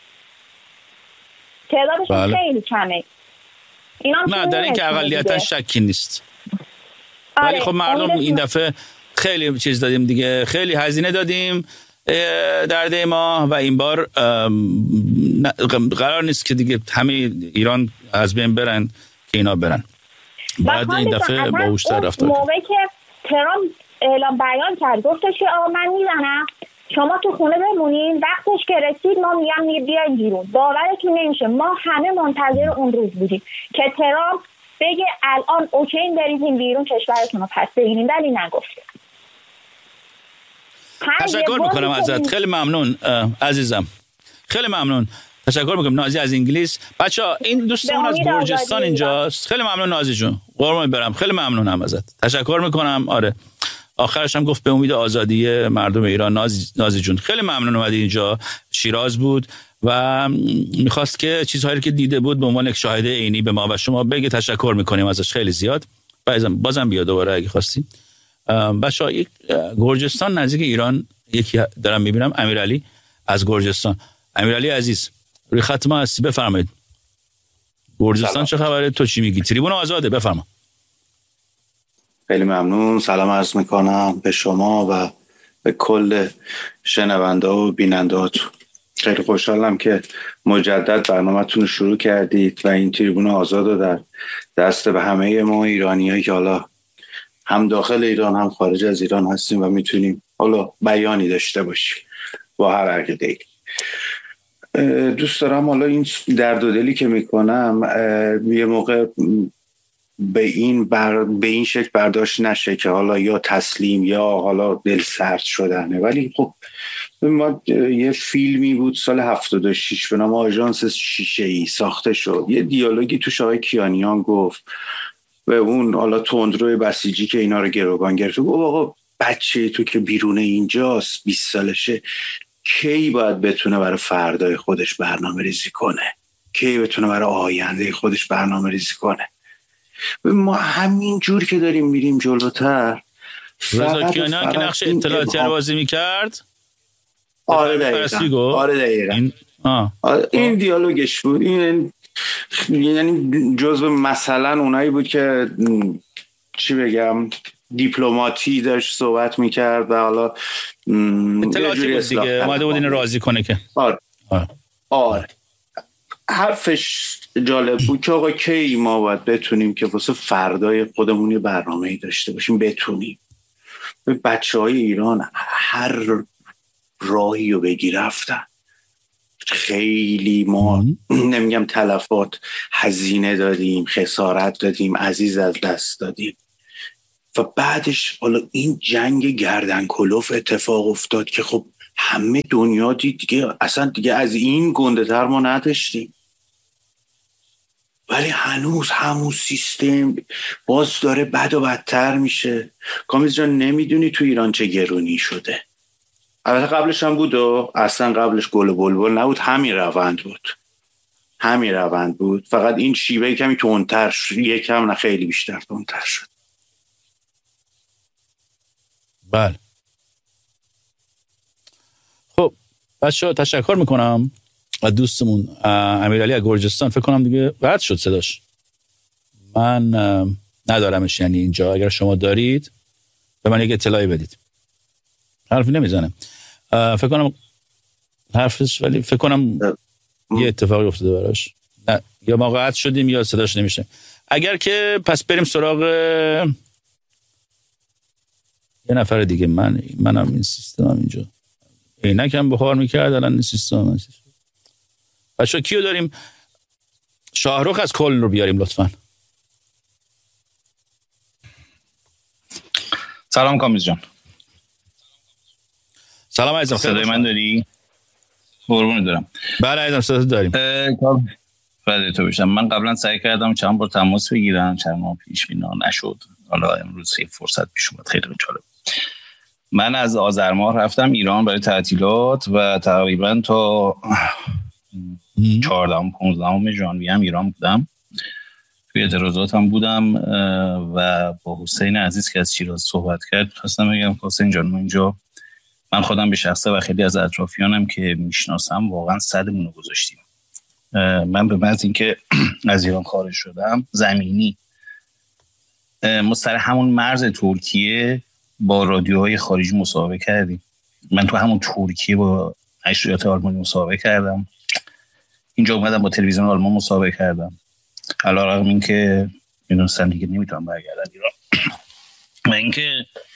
تعدادشون بله. خیلی کمه. اینا نه در این که اقلیتا شکی نیست. آره. ولی خب مردم این دفعه خیلی چیز دادیم دیگه، خیلی هزینه دادیم در ده ما و این بار قرار نیست که دیگه همه ایران از بین برن که اینا برن. بعد این دفعه با هوش‌تر رفتار کرد. موقعی که ترامپ اعلام بیان کرد گفتش که آقا من میزنم شما تو خونه بمونین، وقتش که رسید ما میگم میگه بیاین بیرون. باورتون نمیشه ما همه منتظر اون روز بودیم که ترامپ بگه الان اوکی بریزین بیرون کشورتون رو پس بگیرین، ولی نگفت. تشکر میکنم ازت، خیلی ممنون عزیزم، خیلی ممنون. تشکر میکنم نازی از انگلیس. بچه‌ها این دوستمون از گرجستان اینجاست. خیلی ممنون نازی جون، قربونت برم، خیلی ممنونم ازت، تشکر میکنم. آره آخرش هم گفت به امید آزادی مردم ایران. نازی, نازی جون خیلی ممنون اومدی اینجا، شیراز بود و میخواست که چیزهایی که دیده بود به عنوان یک شاهد عینی به ما و شما بگه. تشکر میکنیم ازش خیلی زیاد. بازم بازم بیا دوباره اگه خواستی. بچه‌ها یک گرجستان نزدیک ایران یکی دارم میبینم، امیرعلی از گرجستان. امیرعلی عزیز روی خط ما هستی، بفرمایید. گرجستان چه خبره؟ تو چی میگی؟ تریبون آزاده، بفرما. خیلی ممنون، سلام عرض میکنم به شما و به کل شنونده و بیننده هاتون. خیلی خوشحالم که مجدد برنامه‌تون رو شروع کردید و این تریبون آزاد رو در دست به همه ما ایرانیایی که حالا هم داخل ایران هم خارج از ایران هستیم و میتونیم حالا بیانی داشته باشیم با هر عقیده‌ای. دوست دارم حالا این درد و دلی که میکنم یه موقع به این بر... به این شکل برداشت نشه که حالا یا تسلیم یا حالا دل سرد شدنه. ولی خب ما یه فیلمی بود سال هفتاد و شش به نام آژانس شیشه‌ای ساخته شد. یه دیالوگی توش آقای کیانیان گفت و اون حالا تندروی بسیجی که اینا رو گروگان گرفت، گفت آقا بچه تو که بیرون اینجاست بیست سالشه، کی باید بتونه برای فردای خودش برنامه ریزی کنه، کی بتونه برای آینده خودش برنامه ریزی کنه. ما همین جور که داریم میریم جلوتر. رضا کیانیان که نقش اطلاعاتی رو بازی میکرد. آره دقیقا آره دقیقا این, آره این دیالوگش بود. این یعنی جزو مثلا اونایی بود که چی بگم دیپلماتی داشت صحبت میکرد و حالا اطلاعاتی بود دیگه، اومده بود این راضی کنه که آره آره, آره. حرفش جالب بود که آقا کی ما باید بتونیم که واسه فردای خودمون یه برنامه‌ای داشته باشیم، بتونیم. بچه های ایران هر راهی رو بگی رفتن، خیلی ما نمیگم تلفات، هزینه دادیم، خسارت دادیم، عزیز از دست دادیم و بعدش حالا این جنگ گردن کلوف اتفاق افتاد که خب همه دنیا دید دیگه، اصلا دیگه از این گنده تر ما نداشتیم، ولی هنوز همون سیستم باز داره بد و بدتر میشه. کامیز جان نمیدونی تو ایران چه گرونی شده. البته قبلش هم بود و اصلا قبلش گل و بلبل نبود، همین روند بود همین روند بود فقط این شیوه کمی تندتر شد، یکم نه خیلی بیشتر تندتر شد. بله خب بچه‌ها تشکر میکنم از دوستمون امیرعلی از گرجستان. فکر کنم دیگه قطع شد صداش، من ندارمش یعنی اینجا. اگر شما دارید به من یک اطلاعی بدید. حرفی نمیزنه فکر کنم حرفش، ولی فکر کنم یه اتفاقی افتاده براش، نه یا ما قطع شدیم یا صداش نمیشه. اگر که پس بریم سراغ یه نفر دیگه. من منم این سیستمم اینجا عینکم بخار میکرد، الان این سیستمم. بچه‌ها کیو داریم؟ شاهرخ از کل رو بیاریم لطفاً. سلام کامیز جان. سلام عزیزم. صدای من داری؟ قربونت دارم. بله عزیزم صدات داریم. بله تو بشم. من قبلا سعی کردم چند بار تماس بگیرم، چند ماه پیش اینا نشد. حالا امروز یه فرصت پیش اومد، خیلی جالب. من از آذر ماه رفتم ایران برای تعطیلات و تقریبا تا چهاردهم پانزدهم ژانویه هم ایران بودم، توی اعتراضات هم بودم و با حسین عزیز که از شیراز صحبت کرد خواستم بگم حسین جان ما اینجا، من خودم به شخصه و خیلی از اطرافیانم که میشناسم واقعا صدمون رو گذاشتیم. من به محض اینکه از ایران خارج شدم زمینی ما سر همون مرز ترکیه با رادیوهای خارجی مصاحبه کردیم. من تو همون ترکیه با نشریات آلمانی مصاحبه کردم، اینجا اومدم با تلویزیون آلمان مصاحبه کردم، علیرغم اینکه میدونستم دیگه نمیتونم برگردم ایران و اینکه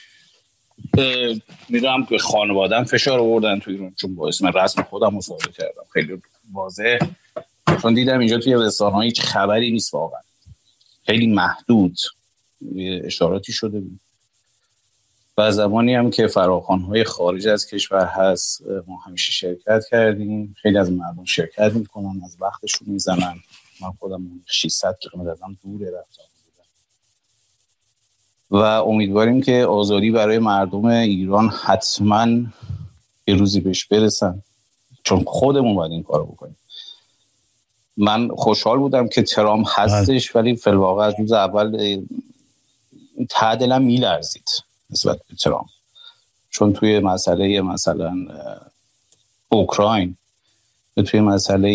میدونم که خانواده‌ام فشار آوردن تو ایران چون با اسم رسم خودم مصاحبه کردم. خیلی واضح، چون دیدم اینجا توی رستوران هیچ خبری نیست، واقعا خیلی محدود اشاراتی شده بود. و زمانی هم که فراخوان‌های خارج از کشور هست ما همیشه شرکت کردیم، خیلی از مردم شرکت میکنن، از وقتشون میزنن. من خودم ششصد کیلومتر ازم دوره رفتم و امیدواریم که آزادی برای مردم ایران حتما یه روزی بهش برسن، چون خودمون باید این کارو بکنیم. من خوشحال بودم که ترامپ هستش، ولی فی الواقع از روز اول ته دلم میلرزید نسبت به ترامپ، چون توی مسئله مثلا اوکراین، توی مسئله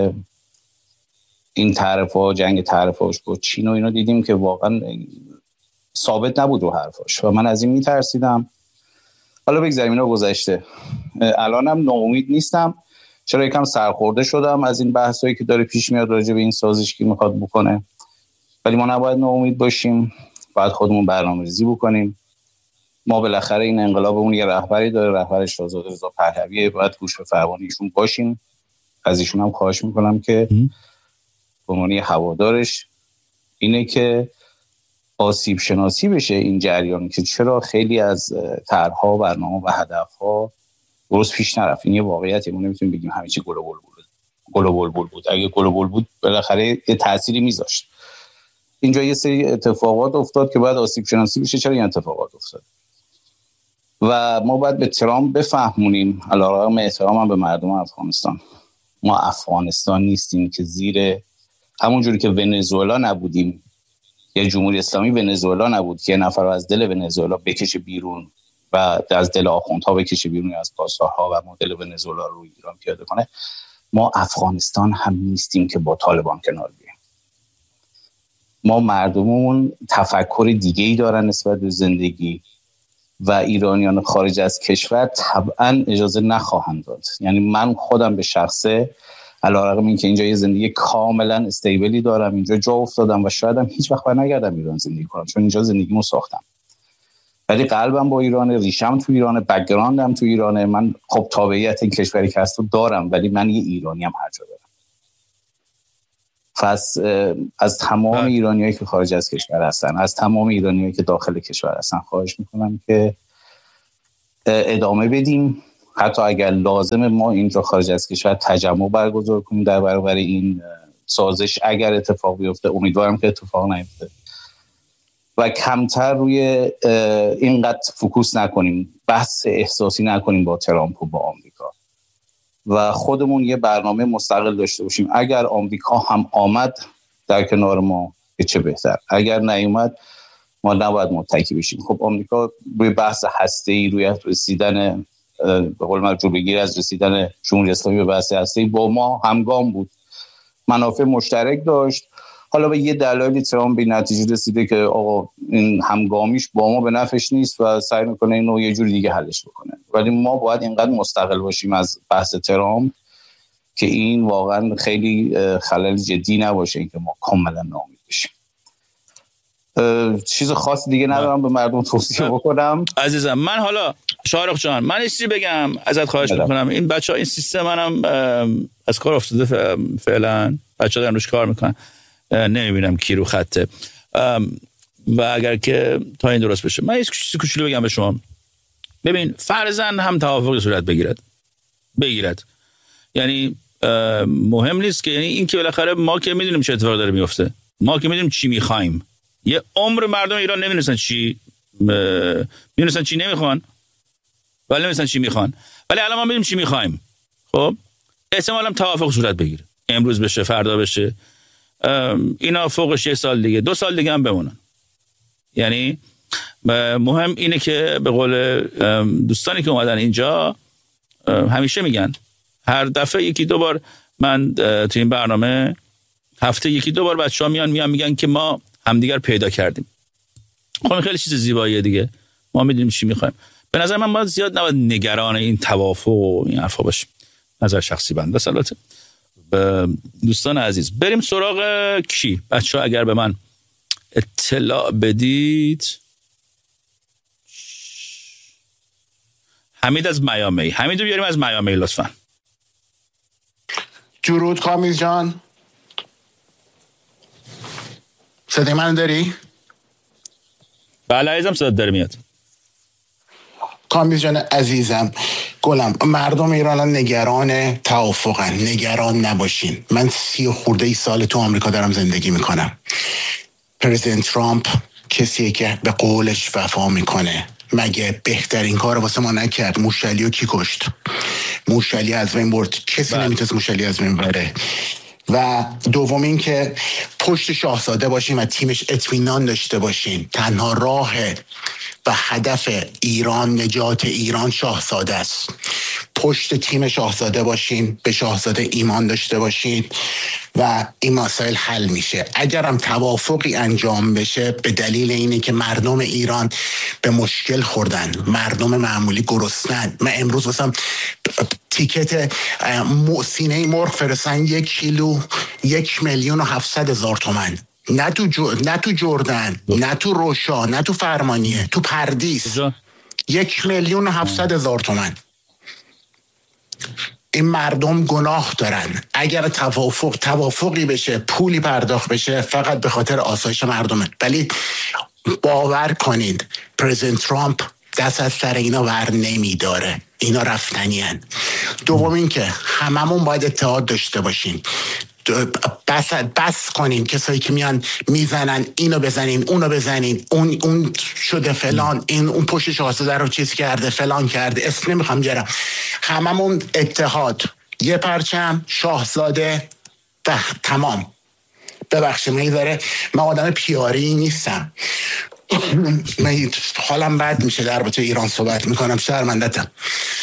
این طرفا جنگ طرفاش با چین و اینا دیدیم که واقعا ثابت نبود رو حرفاش و من از این میترسیدم. حالا بگذاریم اینا گذشته، الانم ناامید نیستم، چرا یکم سرخورده شدم از این بحثایی که داره پیش میاد راجع به این سازش که میخواد بکنه، ولی ما نباید ناامید باشیم، باید خودمون برنامه‌ریزی بکنیم. ما بالاخره این انقلابمون یه رهبری داره، رهبرش شاهزاده رضا پهلویه، باید گوش به فرمانیشون باشیم. از ایشون هم خواهش میکنم که به عنوان هوادارش اینه که آسیب شناسی بشه این جریان که چرا خیلی از طرح‌ها، برنامه‌ها و هدف‌ها درست پیش نرفت. این یه واقعیتی، ما نمیتونیم بگیم همه چی گل و بلبل بود. گل و بلبل بود. اگه گل و بلبل بود بالاخره یه تأثیری میذاشت. اینجا یه سری اتفاقات افتاد که باید آسیب شناسی بشه چرا این اتفاقات افتاد و ما باید به ترامپ بفهمونیم، علیرغم احترامم به مردم افغانستان، ما افغانستان نیستیم که زیر همون جوری که ونزوئلا نبودیم، یه جمهوری اسلامی ونزوئلا نبود که یه نفر رو از دل ونزوئلا بکشه بیرون و از دل آخوندها بکشه بیرون، از پاسدارها و مدل ونزوئلا رو ایران پیاده کنه. ما افغانستان هم نیستیم که با طالبان کنار بیایم. ما مردممون تفکر دیگه‌ای دارن نسبت به زندگی و ایرانیان خارج از کشور طبعا اجازه نخواهند داد. یعنی من خودم به شخصه علیرغم اینکه اینجا یه زندگی کاملا استیبلی دارم، اینجا جا افتادم و شاید هم هیچ وقت برنگردم ایران زندگی کنم، چون اینجا زندگیمو ساختم، ولی قلبم با ایرانه، ریشم تو ایرانه، بک‌گراندم تو ایرانه. من خب تابعیت این کشوری که هستم دارم، ولی من یه ایرانی هم هر جا دارم. پس از تمام ایرانیایی که خارج از کشور هستن، از تمام ایرانیایی که داخل کشور هستن خواهش میکنم که ادامه بدیم، حتی اگر لازم ما اینجا خارج از کشور تجمع برگزار کنیم در برابر این سازش اگر اتفاق بیفته. امیدوارم که اتفاق نیفته و کمتر روی اینقدر فوکوس نکنیم، بحث احساسی نکنیم با ترامپ و با آمریکا و خودمون یه برنامه مستقل داشته باشیم. اگر آمریکا هم آمد در کنار ما چه بهتر، اگر نیومد ما نباید متکی بشیم. خب آمریکا روی بحث هسته‌ای، روی رسیدن به قول معروف بگیر از رسیدن جمهوری اسلامی به بحث هسته‌ای با ما همگام بود، منافع مشترک داشت. حالا به یه دلایلی ترامپ به نتیجه رسیده که آقا این همگامیش با ما به نفعش نیست و سعی میکنه اینو یه جوری دیگه حلش بکنه. ولی ما باید اینقدر مستقل باشیم از بحث ترامپ که این واقعا خیلی خلل جدی نباشه، اینکه ما کاملا ناامید بشیم. چیز خاص دیگه ندارم به مردم توصیه بکنم. عزیزم من حالا شارق جان من چیزی بگم ازت خواهش میکنم. این بچه‌ها این سیستم منم از کار افتاده فعلا، بچه‌ها دارن روش کار میکنن، نمیبینم کی رو خطه و اگر که تا این درست بشه من یه چیزی کوچولو بگم به شما. ببین فرضاً هم توافقی صورت بگیرد بگیرد یعنی مهم نیست که، یعنی این که بالاخره ما که میدونیم چه اتفاقی داره میفته، ما که میدونیم چی میخوایم. یه عمر مردم ایران نمیدونن چی میدونن چی نمیخوان ولی نمیدونن چی میخوان، ولی الان ما میدونیم چی میخوایم. خب احتمالاً توافق صورت بگیره، امروز بشه فردا بشه، اینا فوقش یه سال دیگه دو سال دیگه هم بمونن. یعنی مهم اینه که به قول دوستانی که اومدن اینجا همیشه میگن، هر دفعه یکی دو بار من تو این برنامه هفته یکی دو بار بچه‌ها میان میان میگن که ما همدیگر پیدا کردیم. خب خیلی چیز زیباییه دیگه، ما میدونیم چی میخوایم. به نظر من ما زیاد نباید نگران این توافق و این حرفا باشیم، نظر شخصی بنده. البته دوستان عزیز بریم سراغ کی؟ بچه‌ها اگر به من اطلاع بدید. حمید از میامی، حمیدو بیاریم از میامی لطفا. درود کامیز جان، صدای من داری؟ بله عزیزم صدات داره میاد. کامیز جان عزیزم گلم، مردم ایران نگران توافقن، نگران نباشین. من سی و خورده ای سال تو آمریکا دارم زندگی میکنم. پرزیدنت ترامپ کسیه که به قولش وفا میکنه. مگه بهترین کار واسه ما نکرد؟ موشالیو کی کشت؟ موشالی از بین برد، کسی نمیتونست موشالی از بین بره. و دوم این که پشت شاهزاده باشین و تیمش اطمینان داشته باشین. تنها راه و هدف ایران، نجات ایران شاهزاده است. پشت تیم شاهزاده باشین، به شاهزاده ایمان داشته باشین و این مسائل حل میشه. اگرم توافقی انجام بشه به دلیل اینه که مردم ایران به مشکل خوردن، مردم معمولی گرسنن. من امروز واسم تیکت سینه مرغ فرستن یک کیلو یک میلیون و هفتصد هزار تومن. نه تو جو... نه تو جردن، نه تو روشا، نه تو فرمانیه، تو پردیس. یک میلیون و هفتصد هزار تومن. این مردم گناه دارن. اگر توافق توافقی بشه، پولی پرداخت بشه، فقط به خاطر آسایش مردمه. ولی باور کنید پرزیدنت ترامپ دست از سر اینا ور نمیداره. اینا رفتنی هن. دوم این که هممون باید اتحاد داشته باشیم. بس بس کنیم کسایی که میان میزنن اینو بزنین اونو بزنین، اون اون شده فلان، این اون پشت شاهزاده رو چیز کرده فلان کرده، اسم نمیخوام بیارم. هممون اتحاد، یه پرچم، شاهزاده و تمام. ببخشید من داره من آدم پیاری نیستم. من حالم بد میشه در رابطه ایران صحبت میکنم، شرمندتم.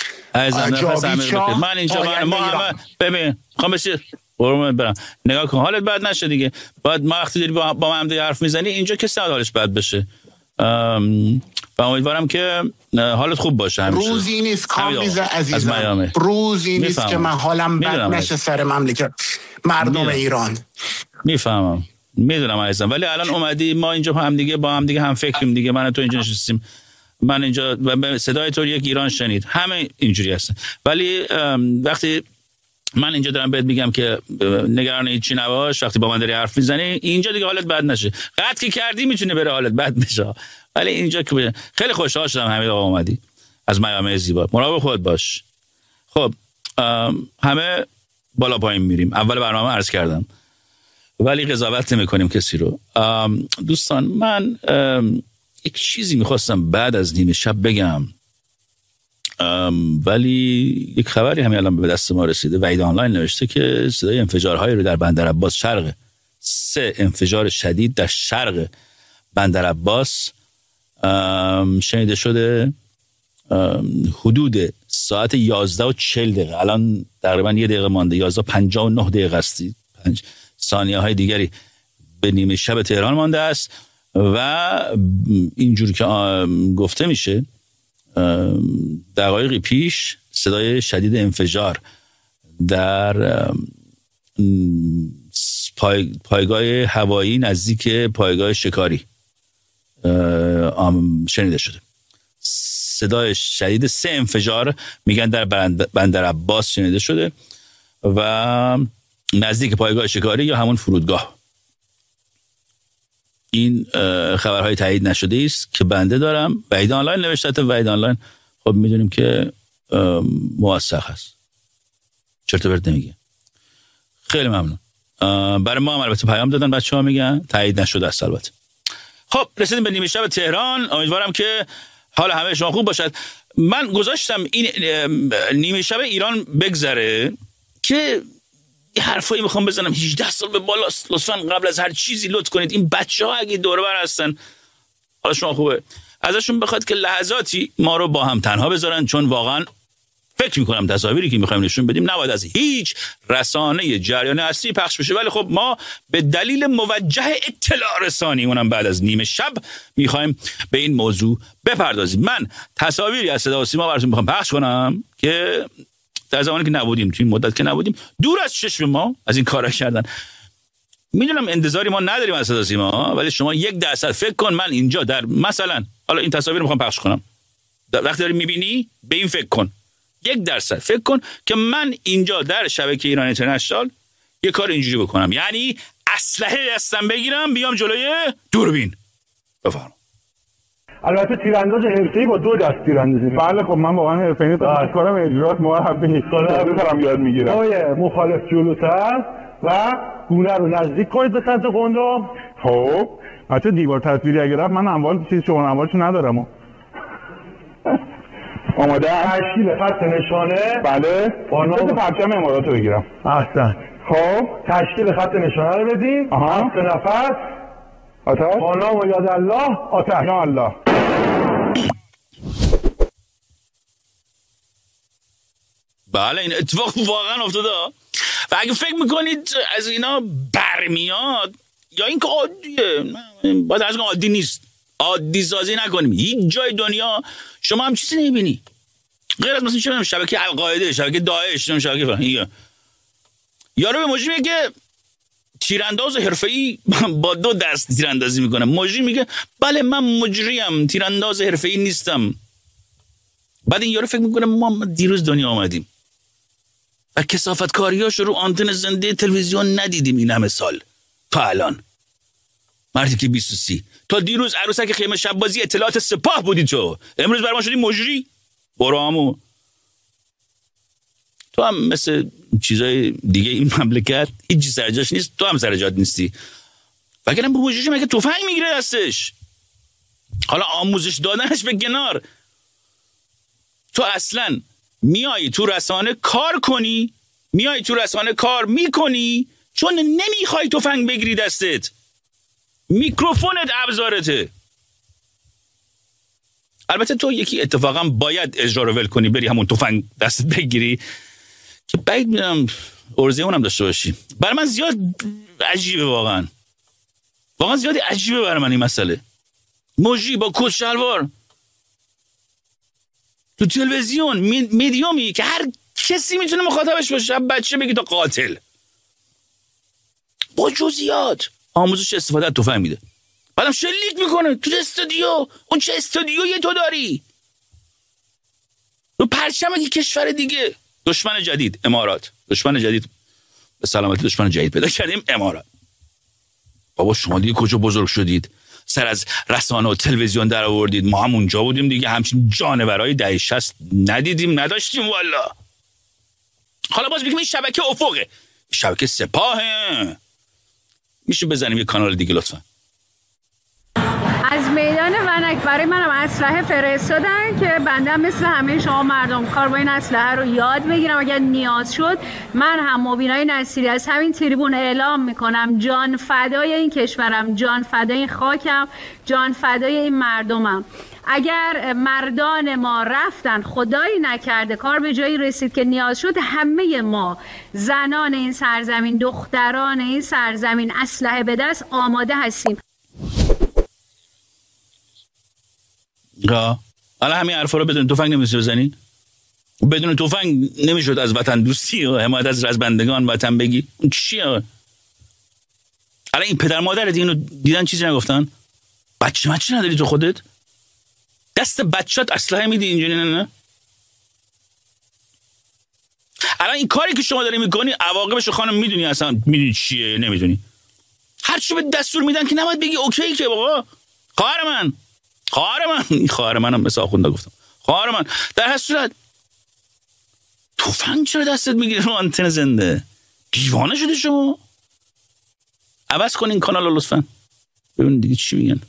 من اینجا من ما همه ببین خواهم بسید قربونت برم، نگاه کن حالت بد نشه دیگه. باید ما وقتی داری با با هم دیگه حرف میزنی اینجا کسی حالش بد بشه. و امیدوارم که حالت خوب باشه همیشه. روزی نیست کامیز عزیزم، روزی نیست که من حالم بد نشه سر مملکت مردم میدونم. ایران میفهمم میدونم عزیزم، ولی الان اومدی ما اینجا هم دیگه با هم دیگه هم فکریم دیگه، من تو اینجا نشستیم من اینجا صدای تو یک ایران شنید، همه اینجوری هستن. ولی وقتی من اینجا دارم بهت میگم که نگران هیچی نباش، وقتی با من داری حرف میزنی اینجا دیگه حالت بد نشه. قطع که کردی میتونه بره حالت بد بشه، ولی اینجا که خیلی خوشحال شدم حمید آقا اومدی از میامی زیبا. مراقب خود باش. خب همه بالا پایین میریم، اول برنامه عرض کردم ولی قضاوت نمی‌کنیم کسی رو. دوستان من یک چیزی میخواستم بعد از نیمه شب بگم ولی یک خبری همین الان به دست ما رسیده. وحید آنلاین نوشته که صدای انفجارهایی رو در بندر عباس شرق، سه انفجار شدید در شرق بندر عباس شنیده شده حدود ساعت یازده و چهل دقیقه. الان تقریبا یه دقیقه مانده، یازده و پنجاه و نه دقیقه است، پنج ثانیه های دیگری به نیمه شب تهران مانده است و اینجور که گفته میشه دقایقی پیش صدای شدید انفجار در پای، پایگاه هوایی نزدیک پایگاه شکاری شنیده شده. صدای شدید سه انفجار میگن در بندر عباس شنیده شده و نزدیک پایگاه شکاری یا همون فرودگاه. این خبرهای تایید نشده است که بنده دارم. وحید آنلاین نوشته. تا وحید آنلاین خب میدونیم که موثق هست، چرت و پرت نمیگه. خیلی ممنون. برای ما هم البته پیام دادن بچه‌ها میگن تایید نشده است البته. خب رسیدیم به نیمه شب تهران. امیدوارم که حال همه شما خوب باشد. من گذاشتم این نیمه شب ایران بگذره که یه حرفایی میخوام بزنم. هجده سال به بالاست. لطفاً قبل از هر چیزی لطف کنید این بچه‌ها اگه دور و بر هستن، حالا شما خوبه، ازشون بخواد که لحظاتی ما رو با هم تنها بذارن، چون واقعاً فکر میکنم تصاویری که میخوایم نشون بدیم نباید از هیچ رسانه جریان اصلی پخش بشه، ولی خب ما به دلیل موجه اطلاع رسانی اونم بعد از نیمه شب میخوایم به این موضوع بپردازیم. من تصاویری از صدا و سیما براتون میخوام پخش کنم که در زمانی که نبودیم، توی این مدت که نبودیم، دور از چشم ما از این کارا کردن. میدونم انتظاری ما نداریم از صدا و سیما، ولی شما یک درصد فکر کن من اینجا در مثلا حالا این تصاویر رو میخوام پخش کنم، وقتی داری میبینی به این فکر کن، یک درصد فکر کن که من اینجا در شبکه ایران اینترنشنال یه کار اینجوری بکنم، یعنی اسلحه دستم بگیرم بیام جلوی دوربین. بفرمایید. البته تیرانداز حرفه‌ای با دو دست تیراندازی. بله خب من واقعا حرفه‌ای نیستم، کارم اجرات مربی دارم یاد میگیرم. پای مخالف جلوتر و گونه رو نزدیک کنید به سمت قنداق. خب بچه دیوار تصویری اگه رفت من اموال چیز شما اموالشو ندارم. آماده تشکیل خط نشانه. بله با نام پرچم امارات رو بگیرم. احسن. خب تشکیل خط نشانه رو بدین. آها سه نفر. آتش با نام و یاد الله. آتش یا الله. بله این اتفاق واقعا افتاده و اگه فکر میکنید از اینا برمیاد یا این که عادیه، باید از این عادی نیست، عادی سازی نکنیم. هیچ جای دنیا شما هم چیزی نمیبینی غیر از مثلا چه شبکه القاعده، شبکه داعش، شبکه فلان. یارو به موجی میگه تیرانداز حرفه‌ای با دو دست تیراندازی میکنه. موجی میگه بله من مجریم، تیرانداز حرفه‌ای نیستم. بعد این یارو فکر میکنه ما دیروز دنیا آمدیم و کثافتکاریاشو رو آنتن زنده تلویزیون ندیدیم این همه سال تا الان. مردی که بیست و سی تا دیروز عروسک خیمه شب بازی اطلاعات سپاه بودی، تو امروز بر ما شدی مجری. برامو تو هم مثل چیزای دیگه این مملکت هیچ سر جاش نیست، تو هم سر جات نیستی. وگرنه به مجری مگه تفنگ میگیره دستش؟ حالا آموزش دادنش به کنار، تو اصلا میای تو رسانه کار کنی، میای تو رسانه کار میکنی چون نمیخوای تفنگ بگیری دستت. میکروفونت ابزارته. البته تو یکی اتفاقا باید اجرا رو ول کنی، بری همون تفنگ دستت بگیری که بعید میدونم ارزه اونم داشته باشی. برای من زیاد عجیبه، واقعا واقعا زیاد عجیبه برای من این مسئله. موجی با کت شلوار تو تلویزیون میدیومی که هر کسی میتونه مخاطبش باشه، بچه بگی تا قاتل، با جزئیات آموزش استفاده از تفنگ میده. بعدم شلیک میکنه تو استودیو. اون چه استودیویی تو داری؟ رو پرچم یک کشور دیگه. دشمن جدید امارات. دشمن جدید به سلامتی دشمن جدید پیدا کردیم امارات. بابا شما دیگه کجا بزرگ شدید؟ سر از رسانه و تلویزیون در آوردید. ما هم اونجا بودیم دیگه، همچین جانورای دهه شصت ندیدیم نداشتیم والا. حالا باز بگیم این شبکه افقه، شبکه سپاهه. میشه بزنیم یه کانال دیگه لطفا؟ از میدان ونک برای منم اسلحه فرستادن که بنده مثل همه شما مردم کار با این اسلحه رو یاد بگیرم. اگر نیاز شد من هم مبینای نصیری از همین تریبون اعلام میکنم جان فدای این کشورم، جان فدای این خاکم، جان فدای این مردمم. اگر مردان ما رفتن خدایی نکرده کار به جایی رسید که نیاز شد، همه ما زنان این سرزمین، دختران این سرزمین اسلحه به دست آماده هستیم. آه حالا همین حرفا رو بدون تفنگ نمیشه بزنی؟ بدون تفنگ نمیشد از وطن دوستی و حمایت از رزبندگان وطن بگی؟ اون چیه؟ حالا این پدر مادرت اینو دیدن چیزی نگفتن؟ بچه مچه نداری تو خودت؟ دست بچت اسلحه میدی اینجوری؟ نه نه. الان این کاری که شما داری میکنی عواقبش خانم میدونی اصلا؟ میدونی چیه؟ نمیدونی. هر چی به دستور میدن که نباید بگی اوکی که بابا خواهر من خواهر من این خواهر منم مثل آخونده گفتم خواهر من. در هر صورت تفنگ چرا دستت میگیری رو آنتن زنده؟ دیوانه شده شما؟ عوض کن این کانال رو لطفا ببین دیگه چی میگن.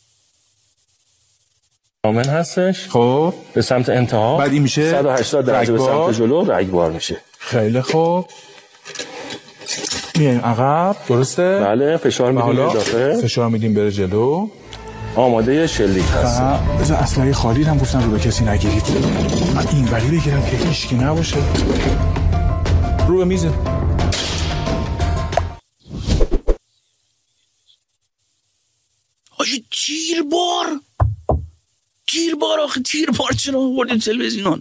آمن هستش. خب به سمت انتها بعد این میشه صد و هشتاد درجه به سمت جلو رگبار میشه. خیلی خوب میایم عقب. درسته؟ بله. فشار میدیم به اضافه. فشار میدیم بره جلو. آماده شلیک هست. بذار اسلحه خالی هم گفتن رو به کسی نگیرید. من این ولی بگیرم که هیچکی نباشه. رو به میزه. آجی تیر بار تیر بار آخه تیر بار چرا آوردید تلویزیون؟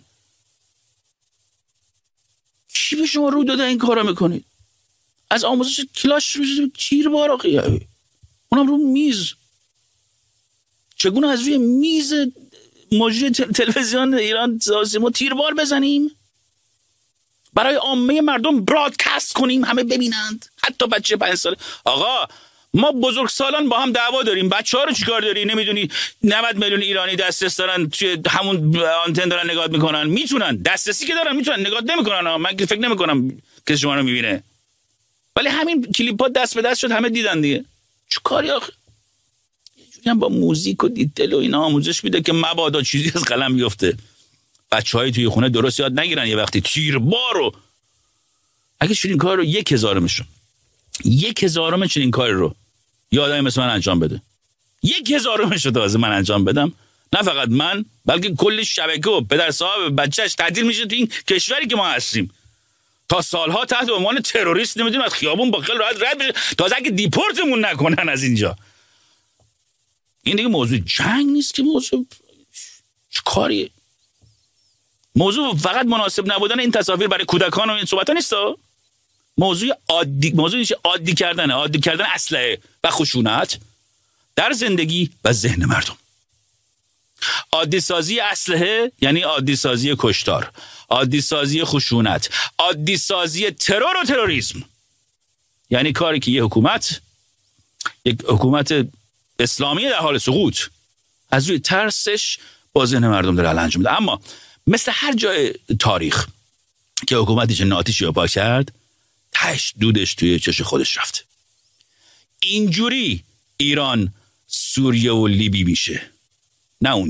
کی به شما رو داده این کارا میکنید؟ از آموزش کلاس رو تیر بار آخه اونم رو میز. چگونه از روی میز مجری تلویزیون ایران ما تیر بار بزنیم؟ برای عامه مردم برادکست کنیم همه ببینند، حتی بچه پنج ساله. آقا ما بزرگسالان با هم دعوا داریم، بچه ها رو چیکار داری؟ نمیدونی نود میلیون ایرانی دسترس دارن توی همون آنتن دارن نگاه میکنن، میتونن دسترسی که دارن میتونن نگاه نمیکنن. من که فکر نمیکنم که شما رو میبینه، ولی همین کلیپ‌ها دست به دست شد همه دیدن دیگه. چه کاری آخه؟ یه جوری هم با موزیک و دیتل و اینا آموزش میده که مبادا چیزی از قلم بیفته. بچهای توی خونه درست یاد نگیرن یه وقتی تیربار رو اگه چنین کار رو یک هزارمشون یک هزارم چنین کار رو یه آدمی مثل من انجام بده، یک هزارمش رو تازه من انجام بدم، نه فقط من بلکه کل شبکه و پدر صاحب بچهش تعطیل میشه تو این کشوری که ما هستیم. تا سالها تحت عنوان تروریست نمیدونیم از خیابون با خیال راحت رد بشه، تازه اگه دیپورتمون نکنن از اینجا. این دیگه موضوع جنگ نیست که، موضوع چه کاریه؟ موضوع فقط مناسب نبودن این تصاویر برای کودکان و این صحبت ها نیست. موضوع عادی موضوع میشه عادی کردن عادی کردن اسلحه و خشونت در زندگی و ذهن مردم. عادی سازی اسلحه یعنی عادی سازی کشتار، عادی سازی خشونت، عادی سازی ترور و تروریسم. یعنی کاری که یه حکومت یک حکومت اسلامی در حال سقوط از روی ترسش با ذهن مردم داره انجام میده. اما مثل هر جای تاریخ که حکومتی چه ناتیشی رو پا کرد، تش دودش توی چش خودش رفته. اینجوری ایران سوریه و لیبی میشه، نه اون